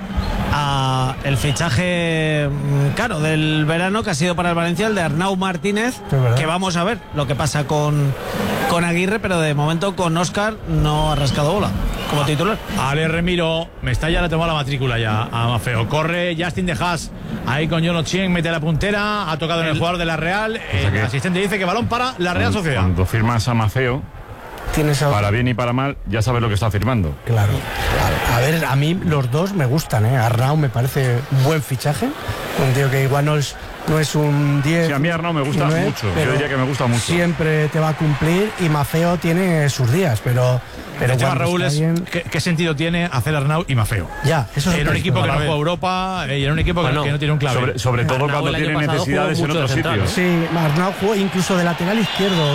[SPEAKER 8] a el fichaje caro del verano, que ha sido para el Valencia, el de Arnau Martínez, que vamos a ver lo que pasa con Aguirre, pero de momento con Óscar no ha rascado bola como titular.
[SPEAKER 7] Ale Remiro, Mestalla le tomó la matrícula ya a Maffeo. Corre Justin de Haas ahí con John Ochien, mete la puntera, ha tocado en el jugador de la Real. El asistente dice que balón para la Real Sociedad.
[SPEAKER 1] Cuando firmas a Maffeo, para bien y para mal, ya sabes lo que está firmando.
[SPEAKER 9] Claro. A ver, a mí los dos me gustan, ¿eh? Arnau me parece un buen fichaje. Un tío que igual no es un 10.
[SPEAKER 1] Sí, a mí Arnau me gusta mucho. Yo diría que me gusta mucho.
[SPEAKER 9] Siempre te va a cumplir y Maffeo tiene sus días, pero
[SPEAKER 7] Raúl, ¿qué sentido tiene hacer Arnau y Maffeo?
[SPEAKER 9] Ya, eso es
[SPEAKER 7] en un equipo que no juega Europa y en un equipo que no tiene un clave.
[SPEAKER 1] Sobre todo cuando tiene necesidades en otros sitios.
[SPEAKER 9] Sí, Arnau jugó incluso de lateral izquierdo.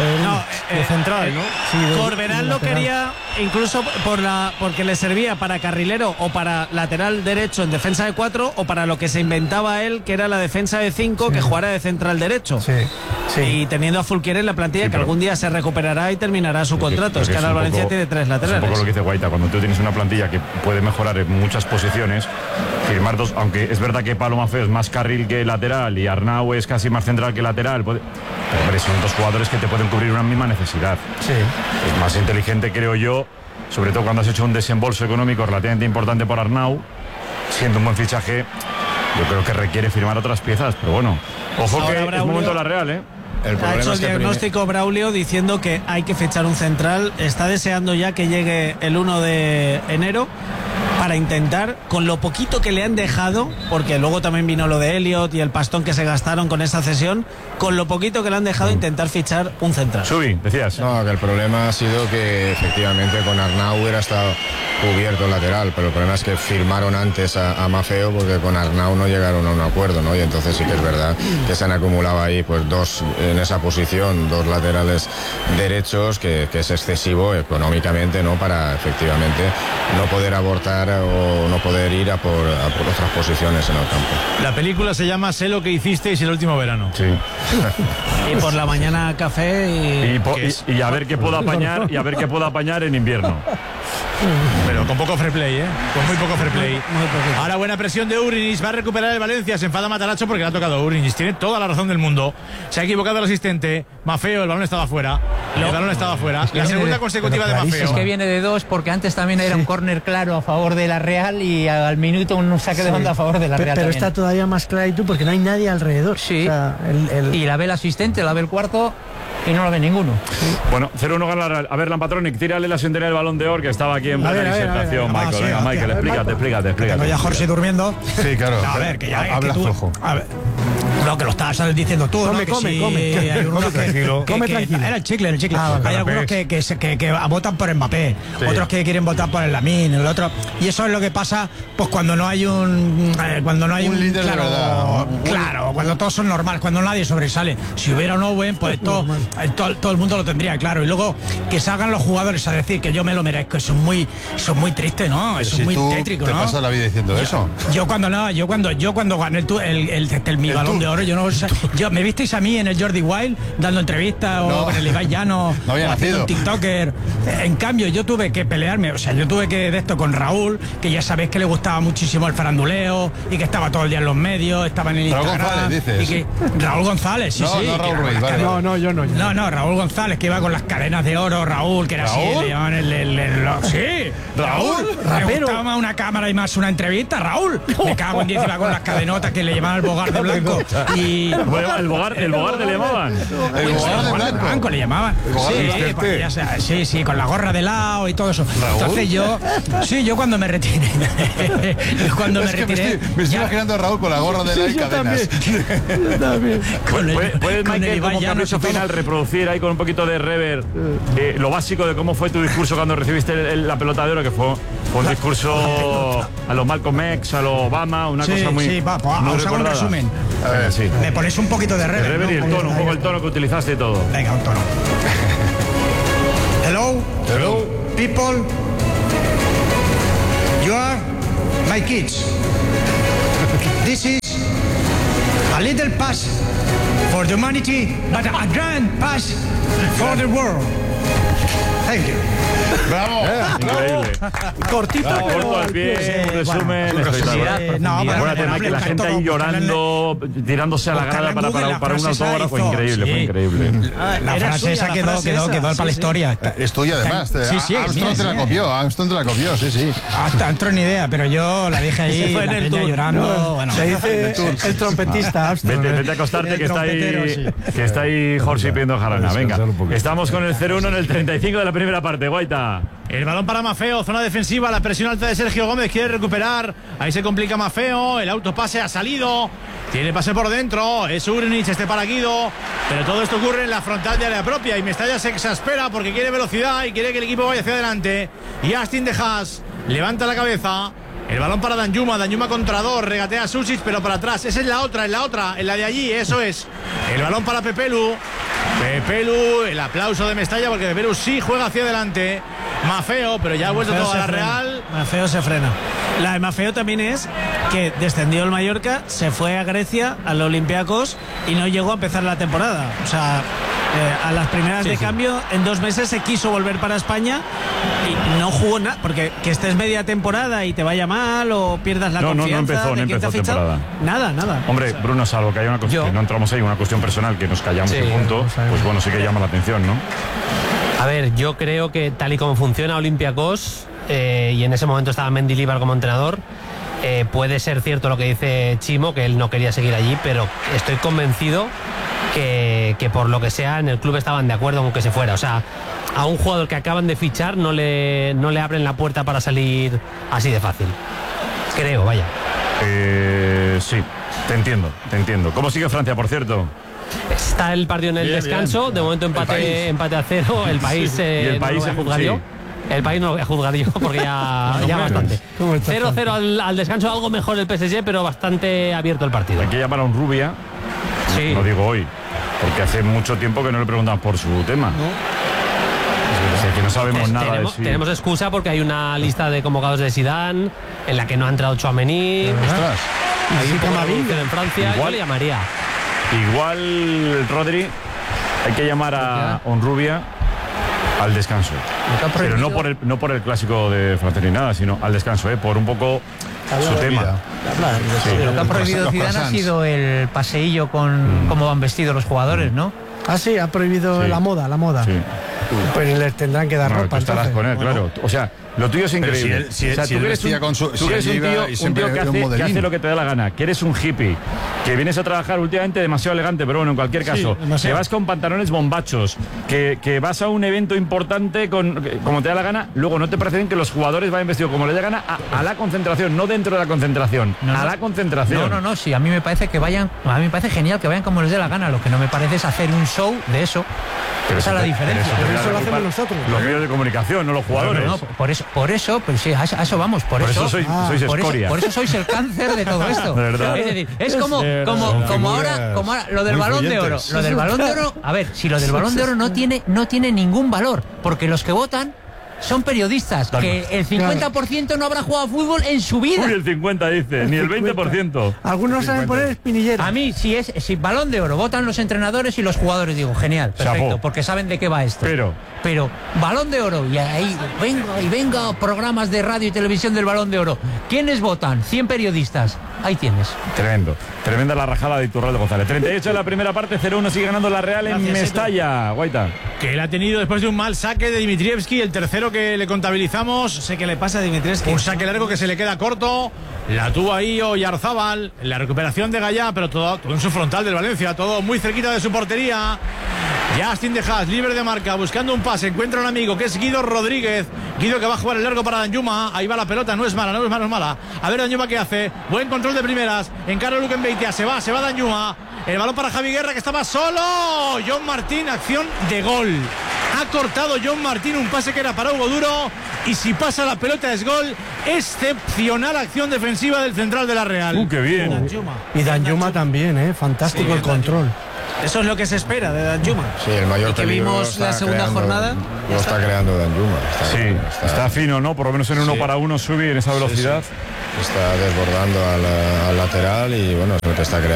[SPEAKER 5] De central, ¿no?
[SPEAKER 9] Sí,
[SPEAKER 8] Corberán lo quería incluso porque le servía para carrilero o para lateral derecho en defensa de 4 o para lo que se inventaba él, que era la defensa de 5, que jugara de central derecho.
[SPEAKER 9] Sí.
[SPEAKER 8] Y teniendo a Fulquier en la plantilla, que algún día se recuperará y terminará su contrato. Es que ahora el Valencia tiene 3 laterales.
[SPEAKER 1] Es un poco lo que dice Guaita, cuando tú tienes una plantilla que puede mejorar en muchas posiciones, firmar dos, aunque es verdad que Pablo Maffeo es más carril que lateral y Arnau es casi más central que lateral, pero hombre, son dos jugadores que te pueden cubrir una misma necesidad.
[SPEAKER 9] Sí.
[SPEAKER 1] Es más inteligente, creo yo, sobre todo cuando has hecho un desembolso económico relativamente importante por Arnau, siendo un buen fichaje, yo creo que requiere firmar otras piezas, pero bueno, ojo que es momento de la Real, ¿eh?
[SPEAKER 8] Ha hecho el diagnóstico Braulio diciendo que hay que fichar un central. Está deseando ya que llegue el 1 de enero para intentar, con lo poquito que le han dejado, porque luego también vino lo de Elliot y el pastón que se gastaron con esa cesión, con lo poquito que le han dejado intentar fichar un central.
[SPEAKER 1] Subi, decías.
[SPEAKER 11] No, que el problema ha sido que efectivamente con Arnau hubiera estado cubierto el lateral, pero el problema es que firmaron antes a Maffeo porque con Arnau no llegaron a un acuerdo, ¿no? Y entonces sí que es verdad que se han acumulado ahí pues dos en esa posición, dos laterales derechos, que es excesivo económicamente, ¿no? Para efectivamente no poder abortar o no poder ir a por otras posiciones en el campo.
[SPEAKER 7] La película se llama Sé lo que hicisteis el último verano.
[SPEAKER 1] Sí.
[SPEAKER 8] Y por la mañana café
[SPEAKER 1] y a ver qué puedo apañar en invierno.
[SPEAKER 7] Pero con poco fair play, con muy poco fair play. Ahora buena presión de Urinis, va a recuperar el Valencia, se enfada Matarazzo porque le ha tocado Urinis, tiene toda la razón del mundo, se ha equivocado el asistente, Maffeo, el balón estaba fuera, la segunda consecutiva de Maffeo.
[SPEAKER 10] Es que viene de 2 porque antes también era un córner claro a favor de la Real y al minuto un saque de banda a favor de la Real.
[SPEAKER 9] Pero
[SPEAKER 10] también.
[SPEAKER 9] está todavía más clarito porque no hay nadie alrededor.
[SPEAKER 10] Sí,
[SPEAKER 9] o sea,
[SPEAKER 10] y la ve el asistente, la ve el cuarto y no la ve ninguno.
[SPEAKER 1] Bueno, 0-1 gana la Real. A ver, Lampatronic, tírale la sintonía del Balón de Oro, que estaba aquí en plena disertación, Michael. Venga, Michael, explícate.
[SPEAKER 14] Tengo ya Jorge durmiendo.
[SPEAKER 13] Sí, claro.
[SPEAKER 14] A ver, que ya
[SPEAKER 13] habla flojo.
[SPEAKER 14] A ver. No, que lo estabas diciendo tú,
[SPEAKER 9] Come,
[SPEAKER 14] ¿no?
[SPEAKER 9] come.
[SPEAKER 14] Hay algunos
[SPEAKER 6] tranquilo.
[SPEAKER 9] Come tranquilo.
[SPEAKER 14] Era el chicle.
[SPEAKER 9] Ah,
[SPEAKER 14] hay algunos que votan por Mbappé, otros que quieren votar por el Lamine, el otro. Y eso es lo que pasa, pues cuando no hay un
[SPEAKER 13] líder de verdad.
[SPEAKER 14] Claro, cuando todos son normales, cuando nadie sobresale. Si hubiera un Owen, pues todo el mundo lo tendría claro. Y luego que salgan los jugadores a decir que yo me lo merezco, eso es muy triste, ¿no? Eso es muy tétrico, ¿no?
[SPEAKER 13] ¿Te pasas la vida diciendo eso?
[SPEAKER 14] Yo cuando gané mi balón de oro, yo me visteis a mí en el Jordi Wild dando entrevistas o con el Ibai Llano,
[SPEAKER 13] no había nacido.
[SPEAKER 14] Un TikToker. En cambio, yo tuve que pelearme, yo tuve que de esto con Raúl, que ya sabéis que le gustaba muchísimo el faranduleo y que estaba todo el día en los medios, estaba en el
[SPEAKER 13] Raúl
[SPEAKER 14] Instagram.
[SPEAKER 13] González, dices.
[SPEAKER 14] Raúl González, sí.
[SPEAKER 13] No Raúl Ruiz, vale.
[SPEAKER 14] No, Raúl González, que iba con las cadenas de oro, Raúl, que era así, le llamaban sí, Raúl, le gustaba más una cámara y más una entrevista, Raúl. Me cago en 10, iba con las cadenotas que le llamaban el bogar de blanco. Y
[SPEAKER 1] el bogar le llamaban.
[SPEAKER 13] El bogar de blanco
[SPEAKER 14] le llamaban. Sí, con la gorra de lado y todo eso. Entonces yo cuando me retiré,
[SPEAKER 13] me estoy imaginando a Raúl con la gorra de lado y cadenas.
[SPEAKER 9] Yo también.
[SPEAKER 1] ¿Puedes, Michael, como capricho final, reproducir ahí con un poquito de reverb lo básico de cómo fue tu discurso cuando recibiste la pelota de oro, que fue un discurso a los Malcolm X, a los Obama, una cosa muy...
[SPEAKER 14] Sí, vamos a hacer un resumen.
[SPEAKER 1] A ver, sí.
[SPEAKER 14] Me pones un poquito de reverb.
[SPEAKER 1] El reverb y el tono, un poco el tono que utilizaste y todo.
[SPEAKER 14] Venga, un tono. Hello, people. You are my kids. This is a little pass for the humanity, but a grand pass for the world. Thank you.
[SPEAKER 13] ¡Bravo!
[SPEAKER 1] Increíble.
[SPEAKER 9] Cortito,
[SPEAKER 1] corto al pie, un resumen espectacular. Que la gente ahí llorando, tirándose a la grada para un autógrafo, fue increíble.
[SPEAKER 14] La frase esa quedó para la historia.
[SPEAKER 13] Es tuya además. Armstrong te la copió, sí.
[SPEAKER 14] Hasta entró ni idea, pero yo la dije ahí, la peña llorando. Bueno,
[SPEAKER 9] se dice el trompetista.
[SPEAKER 1] Vete a acostarte que está ahí Jorge pidiendo jarana. Venga, estamos con el 0-1 en el 35 de la primera parte. Guaita.
[SPEAKER 7] El balón para Maffeo, zona defensiva, la presión alta de Sergio Gómez, quiere recuperar, ahí se complica Maffeo, el autopase ha salido, tiene pase por dentro, es Urnich, para Guido, pero todo esto ocurre en la frontal de área propia y Mestalla se exaspera porque quiere velocidad y quiere que el equipo vaya hacia adelante, y Astin de Haas levanta la cabeza. El balón para Danjuma contra dos, regatea a Susic, pero para atrás. Esa es la otra, en la de allí, eso es. El balón para Pepelu, el aplauso de Mestalla porque Pepelu sí juega hacia adelante. Maffeo, pero ya ha vuelto todo a la Real.
[SPEAKER 8] Maffeo se frena. La de Maffeo también es que descendió el Mallorca, se fue a Grecia, al Olympiacos y no llegó a empezar la temporada. O sea, a las primeras de cambio, en 2 meses se quiso volver para España y no jugó nada, porque que estés media temporada y te vaya mal o pierdas la confianza
[SPEAKER 1] no empezó temporada.
[SPEAKER 8] Nada.
[SPEAKER 1] Hombre, Bruno, salvo que haya una cuestión, que no entramos ahí, una cuestión personal que nos callamos y punto, pues bueno, sí que llama la atención, ¿no?
[SPEAKER 3] A ver, yo creo que tal y como funciona Olympiacos, y en ese momento estaba Mendilibar como entrenador, puede ser cierto lo que dice Chimo, que él no quería seguir allí, pero estoy convencido que por lo que sea en el club estaban de acuerdo con que se fuera. O sea, a un jugador que acaban de fichar no le abren la puerta para salir así de fácil. Creo, vaya.
[SPEAKER 1] Sí, te entiendo. ¿Cómo sigue Francia, por cierto?
[SPEAKER 3] Está el partido en el descanso, de momento empate a 0, el país no juzgaría. Sí. El país no juzgaría porque ya bastante. 0-0 al descanso, algo mejor el PSG, pero bastante abierto el partido.
[SPEAKER 1] Hay que llamar a un Rubia, no digo hoy, porque hace mucho tiempo que no le preguntamos por su tema. Que no sabemos nada de si...
[SPEAKER 3] Tenemos excusa porque hay una lista de convocados de Zidane en la que no ha entrado Tchouaméni. En Francia, yo le llamaría.
[SPEAKER 1] Igual, Rodri, hay que llamar a Onrubia al descanso. Pero no por el clásico de Francia ni nada, sino al descanso, por un poco su tema.
[SPEAKER 10] Lo que ha prohibido Zidane ha sido el paseillo con cómo van vestidos los jugadores, ¿no?
[SPEAKER 9] Ah, sí, ha prohibido la moda.
[SPEAKER 1] Sí.
[SPEAKER 9] Pues les tendrán que dar
[SPEAKER 1] No,
[SPEAKER 9] ropa.
[SPEAKER 1] tú estarás
[SPEAKER 9] entonces.
[SPEAKER 1] con él, claro. O sea, lo tuyo es
[SPEAKER 13] Pero
[SPEAKER 1] increíble.
[SPEAKER 13] si él-
[SPEAKER 1] o sea,
[SPEAKER 13] si
[SPEAKER 1] tú
[SPEAKER 13] él
[SPEAKER 1] eres
[SPEAKER 13] vestía con su-
[SPEAKER 1] tú
[SPEAKER 13] si
[SPEAKER 1] eres
[SPEAKER 13] él
[SPEAKER 1] un
[SPEAKER 13] llega
[SPEAKER 1] tío,
[SPEAKER 13] y siempre
[SPEAKER 1] que
[SPEAKER 13] era un
[SPEAKER 1] hace
[SPEAKER 13] modelín.
[SPEAKER 1] lo que te da la gana, que eres un hippie, que vienes a trabajar últimamente demasiado elegante, pero bueno, en cualquier caso,
[SPEAKER 14] demasiado.
[SPEAKER 1] que vas con pantalones bombachos, que vas a un evento importante como te da la gana, luego no te parece bien que los jugadores vayan vestidos como les da gana a la concentración, no dentro de la concentración, a la concentración.
[SPEAKER 10] No, sí, a mí me parece que vayan, a mí me parece genial que vayan como les dé la gana. Lo que no me parece es hacer un show de eso.
[SPEAKER 1] Pero
[SPEAKER 10] Esa es la diferencia.
[SPEAKER 1] Pero
[SPEAKER 9] eso lo hacemos nosotros.
[SPEAKER 1] Los medios de comunicación, no los jugadores.
[SPEAKER 10] No, por eso, pues sí, a eso vamos. Por eso
[SPEAKER 1] sois
[SPEAKER 10] por
[SPEAKER 1] escoria.
[SPEAKER 10] eso sois el cáncer de todo esto.
[SPEAKER 1] De verdad.
[SPEAKER 10] Es decir, es como ahora lo del
[SPEAKER 13] muy
[SPEAKER 10] Balón de Oro.
[SPEAKER 13] fluyentes.
[SPEAKER 10] Lo del Balón de Oro, a ver, si lo del Balón de Oro no tiene ningún valor, porque los que votan son periodistas, que el 50% no habrá jugado a fútbol en su vida.
[SPEAKER 1] Uy, el 50 dice, ni el 20%.
[SPEAKER 9] Algunos saben poner espinilleras.
[SPEAKER 10] A mí, si Balón de Oro votan los entrenadores y los jugadores, digo, genial, perfecto,
[SPEAKER 1] Chapó.
[SPEAKER 10] porque saben de qué va esto. Pero Balón de Oro, y ahí venga programas de radio y televisión del Balón de Oro. ¿Quiénes votan? 100 periodistas. Ahí tienes.
[SPEAKER 1] Tremendo. Tremenda la rajada de Iturralde González. 38 en la primera parte, 0-1 sigue ganando la Real en Mestalla. Guaita.
[SPEAKER 7] Que él ha tenido después de un mal saque de Dimitrievski, el tercero que le contabilizamos.
[SPEAKER 8] No sé qué le pasa a Dimitrievski.
[SPEAKER 7] Un saque largo que se le queda corto. La tuvo ahí Oyarzabal. La recuperación de Gallá, pero todo en su frontal del Valencia. Todo muy cerquita de su portería. Justin de Haas, libre de marca, buscando un pase. Encuentra un amigo que es Guido Rodríguez. Guido que va a jugar el largo para Danjuma. Ahí va la pelota, no es mala. A ver Danjuma qué hace. Buen control de primeras. Encara Luquen Beitia. Se va Danjuma. El balón para Javi Guerra que estaba solo. John Martín, acción de gol. Ha cortado John Martín un pase que era para Hugo Duro. Y si pasa la pelota es gol. Excepcional acción defensiva del central de la Real.
[SPEAKER 1] ¡Qué bien!
[SPEAKER 9] Y Danjuma también, fantástico el control.
[SPEAKER 8] Eso es lo que se espera de Danjuma.
[SPEAKER 11] Sí, el mayor
[SPEAKER 8] Y que
[SPEAKER 11] peligro
[SPEAKER 8] vimos
[SPEAKER 11] está
[SPEAKER 8] la segunda
[SPEAKER 11] creando-
[SPEAKER 8] jornada.
[SPEAKER 11] Lo está creando Danjuma.
[SPEAKER 1] Sí, está fino, ¿no? Por lo menos en uno para uno subir en esa velocidad.
[SPEAKER 11] Está desbordando al lateral y bueno, es lo que está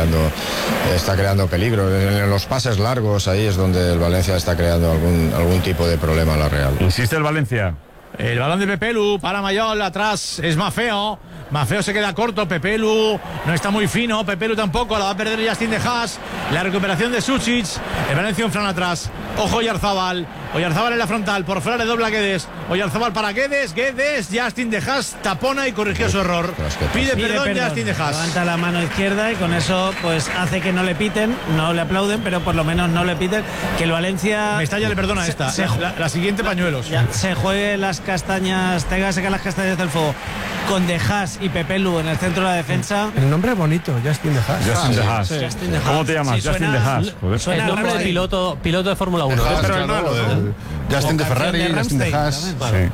[SPEAKER 11] creando peligro. En los pases largos ahí es donde el Valencia está creando algún tipo de problema a la Real.
[SPEAKER 1] Insiste el Valencia.
[SPEAKER 7] El balón de Pepelu para Mayol, atrás es Mafeo. Mafeo se queda corto, Pepelu no está muy fino, Pepelu tampoco, la va a perder Justin de Haas. La recuperación de Sucic, el Valencia un flan atrás. Ojo Oyarzabal en la frontal, por fuera le dobla Guedes. Oyarzabal para Guedes, Justin de Haas tapona y corrigió su error. Pide perdón Justin de Haas.
[SPEAKER 8] Levanta la mano izquierda y con eso pues hace que no le piten, no le aplauden, pero por lo menos no le piten. Que el Valencia...
[SPEAKER 7] Mestalla le perdona esta, la siguiente pañuelos.
[SPEAKER 8] Se juegue las castañas, tenga que sacar las castañas del fuego con De Haas y Pepelu en el centro de la defensa.
[SPEAKER 9] El nombre es bonito, Justin de Haas.
[SPEAKER 1] Justin de Haas.
[SPEAKER 8] Sí. Justin de Haas.
[SPEAKER 1] ¿Cómo te llamas?
[SPEAKER 8] Sí,
[SPEAKER 1] Justin de Haas. Joder.
[SPEAKER 3] El nombre de piloto de Fórmula 1.
[SPEAKER 13] Haas,
[SPEAKER 1] pero el
[SPEAKER 13] claro,
[SPEAKER 1] malo,
[SPEAKER 13] del- Justin de
[SPEAKER 8] O
[SPEAKER 13] Ferrari,
[SPEAKER 8] canción de
[SPEAKER 13] Justin de Haas.
[SPEAKER 8] Rammstein
[SPEAKER 1] Sí.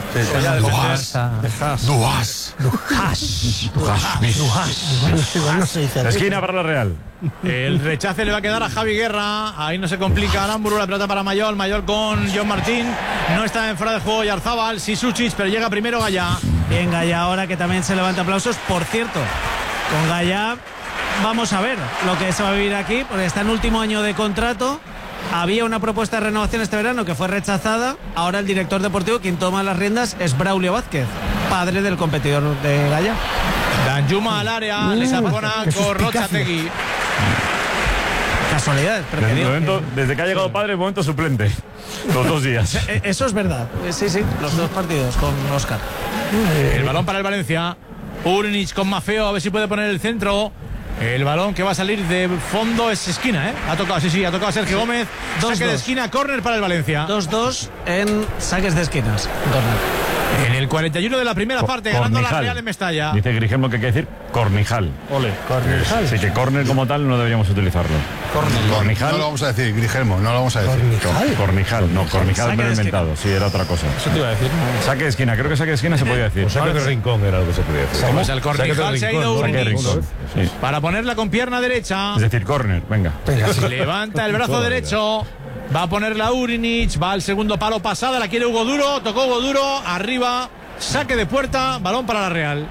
[SPEAKER 9] No se dice.
[SPEAKER 1] Esquina para la Real.
[SPEAKER 7] El rechace le va a quedar a Javi Guerra. Ahí no se complica Aramburu. La pelota para Mayol. Mayol con John Martín. No está en fuera de juego Oyarzabal. Sí, Sucic, pero llega primero Gallá.
[SPEAKER 8] Bien, Gallá ahora que también se levanta aplausos. Por cierto, con Gallá vamos a ver lo que se va a vivir aquí, porque está en último año de contrato. Había una propuesta de renovación este verano que fue rechazada. Ahora el director deportivo, quien toma las riendas, es Braulio Vázquez, padre del competidor de Gallá.
[SPEAKER 7] Danjuma al área. Le sapona
[SPEAKER 9] qué
[SPEAKER 7] con
[SPEAKER 9] suspicacia.
[SPEAKER 7] Rochategui.
[SPEAKER 8] Casualidades, pero que digo
[SPEAKER 1] Desde que ha llegado padre, momento suplente. Los 2 días.
[SPEAKER 8] eso es verdad. Sí, los 2 partidos con Oscar.
[SPEAKER 7] El balón para el Valencia. Urnic con Mafeo. A ver si puede poner el centro. El balón que va a salir de fondo es esquina, ¿eh? Ha tocado Sergio Gómez. Saque de esquina, córner para el Valencia.
[SPEAKER 8] 2-2 en saques de esquinas.
[SPEAKER 7] En el 41 de la primera parte, ganando la Real en Mestalla.
[SPEAKER 1] Dice Grigem lo que quiere decir cornijal.
[SPEAKER 7] Ole.
[SPEAKER 1] Cornijal. Sí, que córner como tal no deberíamos utilizarlo. Cornijal.
[SPEAKER 13] No lo vamos a decir, Grigelmo, no lo vamos a decir.
[SPEAKER 1] Cornijal, no, cornijal
[SPEAKER 8] Saque
[SPEAKER 1] me lo he
[SPEAKER 8] de esquina.
[SPEAKER 1] inventado. Sí, era otra cosa.
[SPEAKER 7] Eso te iba a decir.
[SPEAKER 1] Saque de esquina, creo que saque de esquina se podía decir.
[SPEAKER 6] Saque de rincón era lo que se podía decir.
[SPEAKER 7] Pues el Cornijal se ha ido
[SPEAKER 1] Saque de
[SPEAKER 7] Urnic.
[SPEAKER 1] rincón. Sí.
[SPEAKER 7] Para ponerla con pierna derecha.
[SPEAKER 1] Es decir, córner, venga.
[SPEAKER 7] Levanta el brazo derecho. Va a ponerla Urnic. Va al segundo palo pasada. La quiere Hugo Duro. Tocó Hugo Duro. Arriba. Saque de puerta. Balón para la Real.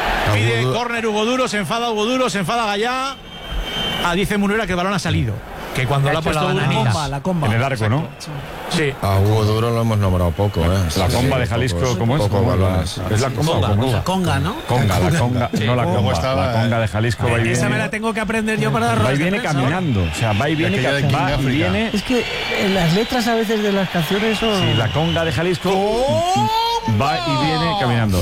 [SPEAKER 7] Pide córner Hugo Duro. Se enfada Hugo Duro. Se enfada Gallá. Dice Munera que el balón ha salido. Que cuando la ha puesto
[SPEAKER 8] la comba.
[SPEAKER 1] En el arco, ¿no?
[SPEAKER 7] Sí.
[SPEAKER 11] A Hugo Duro lo hemos nombrado poco, ¿eh?
[SPEAKER 1] La comba de Jalisco, ¿cómo es?
[SPEAKER 11] Poco balones.
[SPEAKER 1] ¿Es la comba?
[SPEAKER 8] Conga, ¿no?
[SPEAKER 1] Conga, la conga. No la comba.
[SPEAKER 13] estaba,
[SPEAKER 1] La conga de Jalisco va y viene.
[SPEAKER 8] Esa me la tengo que aprender yo para dar
[SPEAKER 1] Va y
[SPEAKER 8] ruedas de
[SPEAKER 1] viene
[SPEAKER 8] prensa.
[SPEAKER 1] caminando. O sea, va y viene,
[SPEAKER 13] Aquella de King
[SPEAKER 1] va y
[SPEAKER 13] África.
[SPEAKER 1] viene.
[SPEAKER 9] Es que en las letras a veces de las canciones son...
[SPEAKER 1] Sí, la conga de Jalisco va y viene caminando.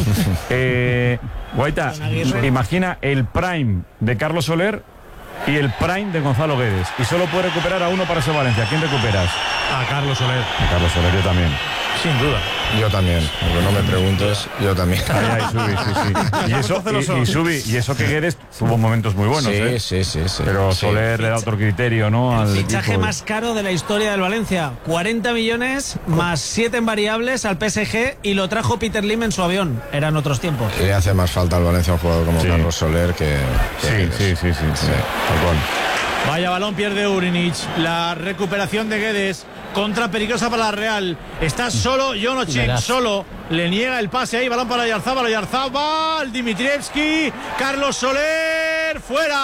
[SPEAKER 1] Guaita, imagina el prime de Carlos Soler y el prime de Gonzalo Guedes. Y solo puede recuperar a uno para ese Valencia. ¿Quién recuperas?
[SPEAKER 7] A Carlos Soler.
[SPEAKER 1] A Carlos Soler, yo también.
[SPEAKER 7] Sin duda.
[SPEAKER 11] Yo también, aunque no me preguntes, yo también.
[SPEAKER 1] Ay, Subi, sí. Y Subi, y eso que Guedes tuvo momentos muy buenos,
[SPEAKER 11] Sí.
[SPEAKER 1] Pero
[SPEAKER 11] Sí.
[SPEAKER 1] Soler le da otro criterio, ¿no? Al
[SPEAKER 8] Fichaje
[SPEAKER 1] equipo.
[SPEAKER 8] más caro de la historia del Valencia. 40 millones más 7 en variables al PSG y lo trajo Peter Lim en su avión. Eran otros tiempos.
[SPEAKER 11] Le hace más falta al Valencia un jugador como
[SPEAKER 1] Sí.
[SPEAKER 11] Carlos Soler que
[SPEAKER 1] Sí.
[SPEAKER 11] Guedes.
[SPEAKER 1] Tal cual.
[SPEAKER 7] Vaya balón pierde Urinic. La recuperación de Guedes. Contra peligrosa para la Real. Está solo Jonochin. Solo. Le niega el pase ahí. Balón para Oyarzábal. Dimitrievski. Carlos Soler.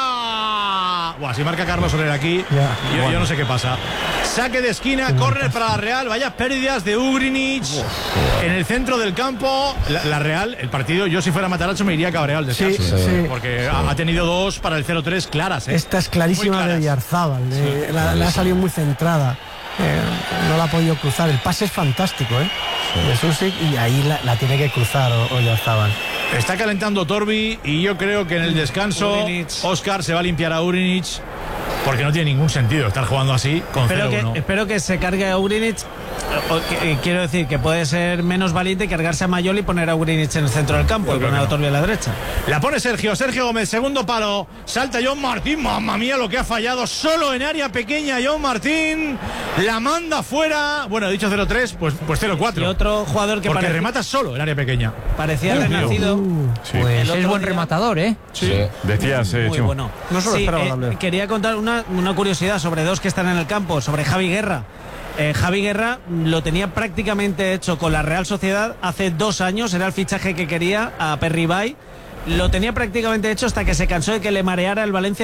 [SPEAKER 7] Fuera. Buah, si marca Carlos Soler aquí. Yo no sé qué pasa. Saque de esquina. Córner para la Real. Vaya pérdidas de Urinic. En el centro del campo. La Real, el partido, yo si fuera Matarazzo me iría cabreado al descanso.
[SPEAKER 9] Sí.
[SPEAKER 7] Porque ha tenido dos para el 0-3 claras.
[SPEAKER 9] Esta es clarísima
[SPEAKER 7] Muy
[SPEAKER 9] de
[SPEAKER 7] claras.
[SPEAKER 9] Oyarzábal. Le ha salido muy centrada. No la ha podido cruzar. El pase es fantástico, de Susic, y ahí la tiene que cruzar Oyarzábal.
[SPEAKER 7] Está calentando Torbi y yo creo que en el descanso Óscar se va a limpiar a Urinic porque no tiene ningún sentido estar jugando así con 0-1.
[SPEAKER 8] Espero que se cargue a Urinic. Quiero decir que puede ser menos valiente cargarse a Mayol y poner a Urinic en el centro del campo y poner a Torbi a la derecha.
[SPEAKER 7] La pone Sergio Gómez, segundo palo, salta John Martín, mamma mía lo que ha fallado, solo en área pequeña John Martín, la manda fuera, bueno, he dicho 0-3, pues 0-4.
[SPEAKER 8] Y otro jugador que
[SPEAKER 7] porque remata solo en área pequeña.
[SPEAKER 8] Parecía renacido.
[SPEAKER 10] Pues es buen rematador, ¿eh?
[SPEAKER 1] Sí. Decías,
[SPEAKER 8] Muy
[SPEAKER 1] Chimo.
[SPEAKER 8] bueno.
[SPEAKER 5] No se lo esperaba, Gabriel.
[SPEAKER 8] Quería contar una curiosidad sobre dos que están en el campo, sobre Javi Guerra. Javi Guerra lo tenía prácticamente hecho con la Real Sociedad hace 2 años, era el fichaje que quería a Perribay. Lo tenía prácticamente hecho hasta que se cansó de que le mareara el Valencia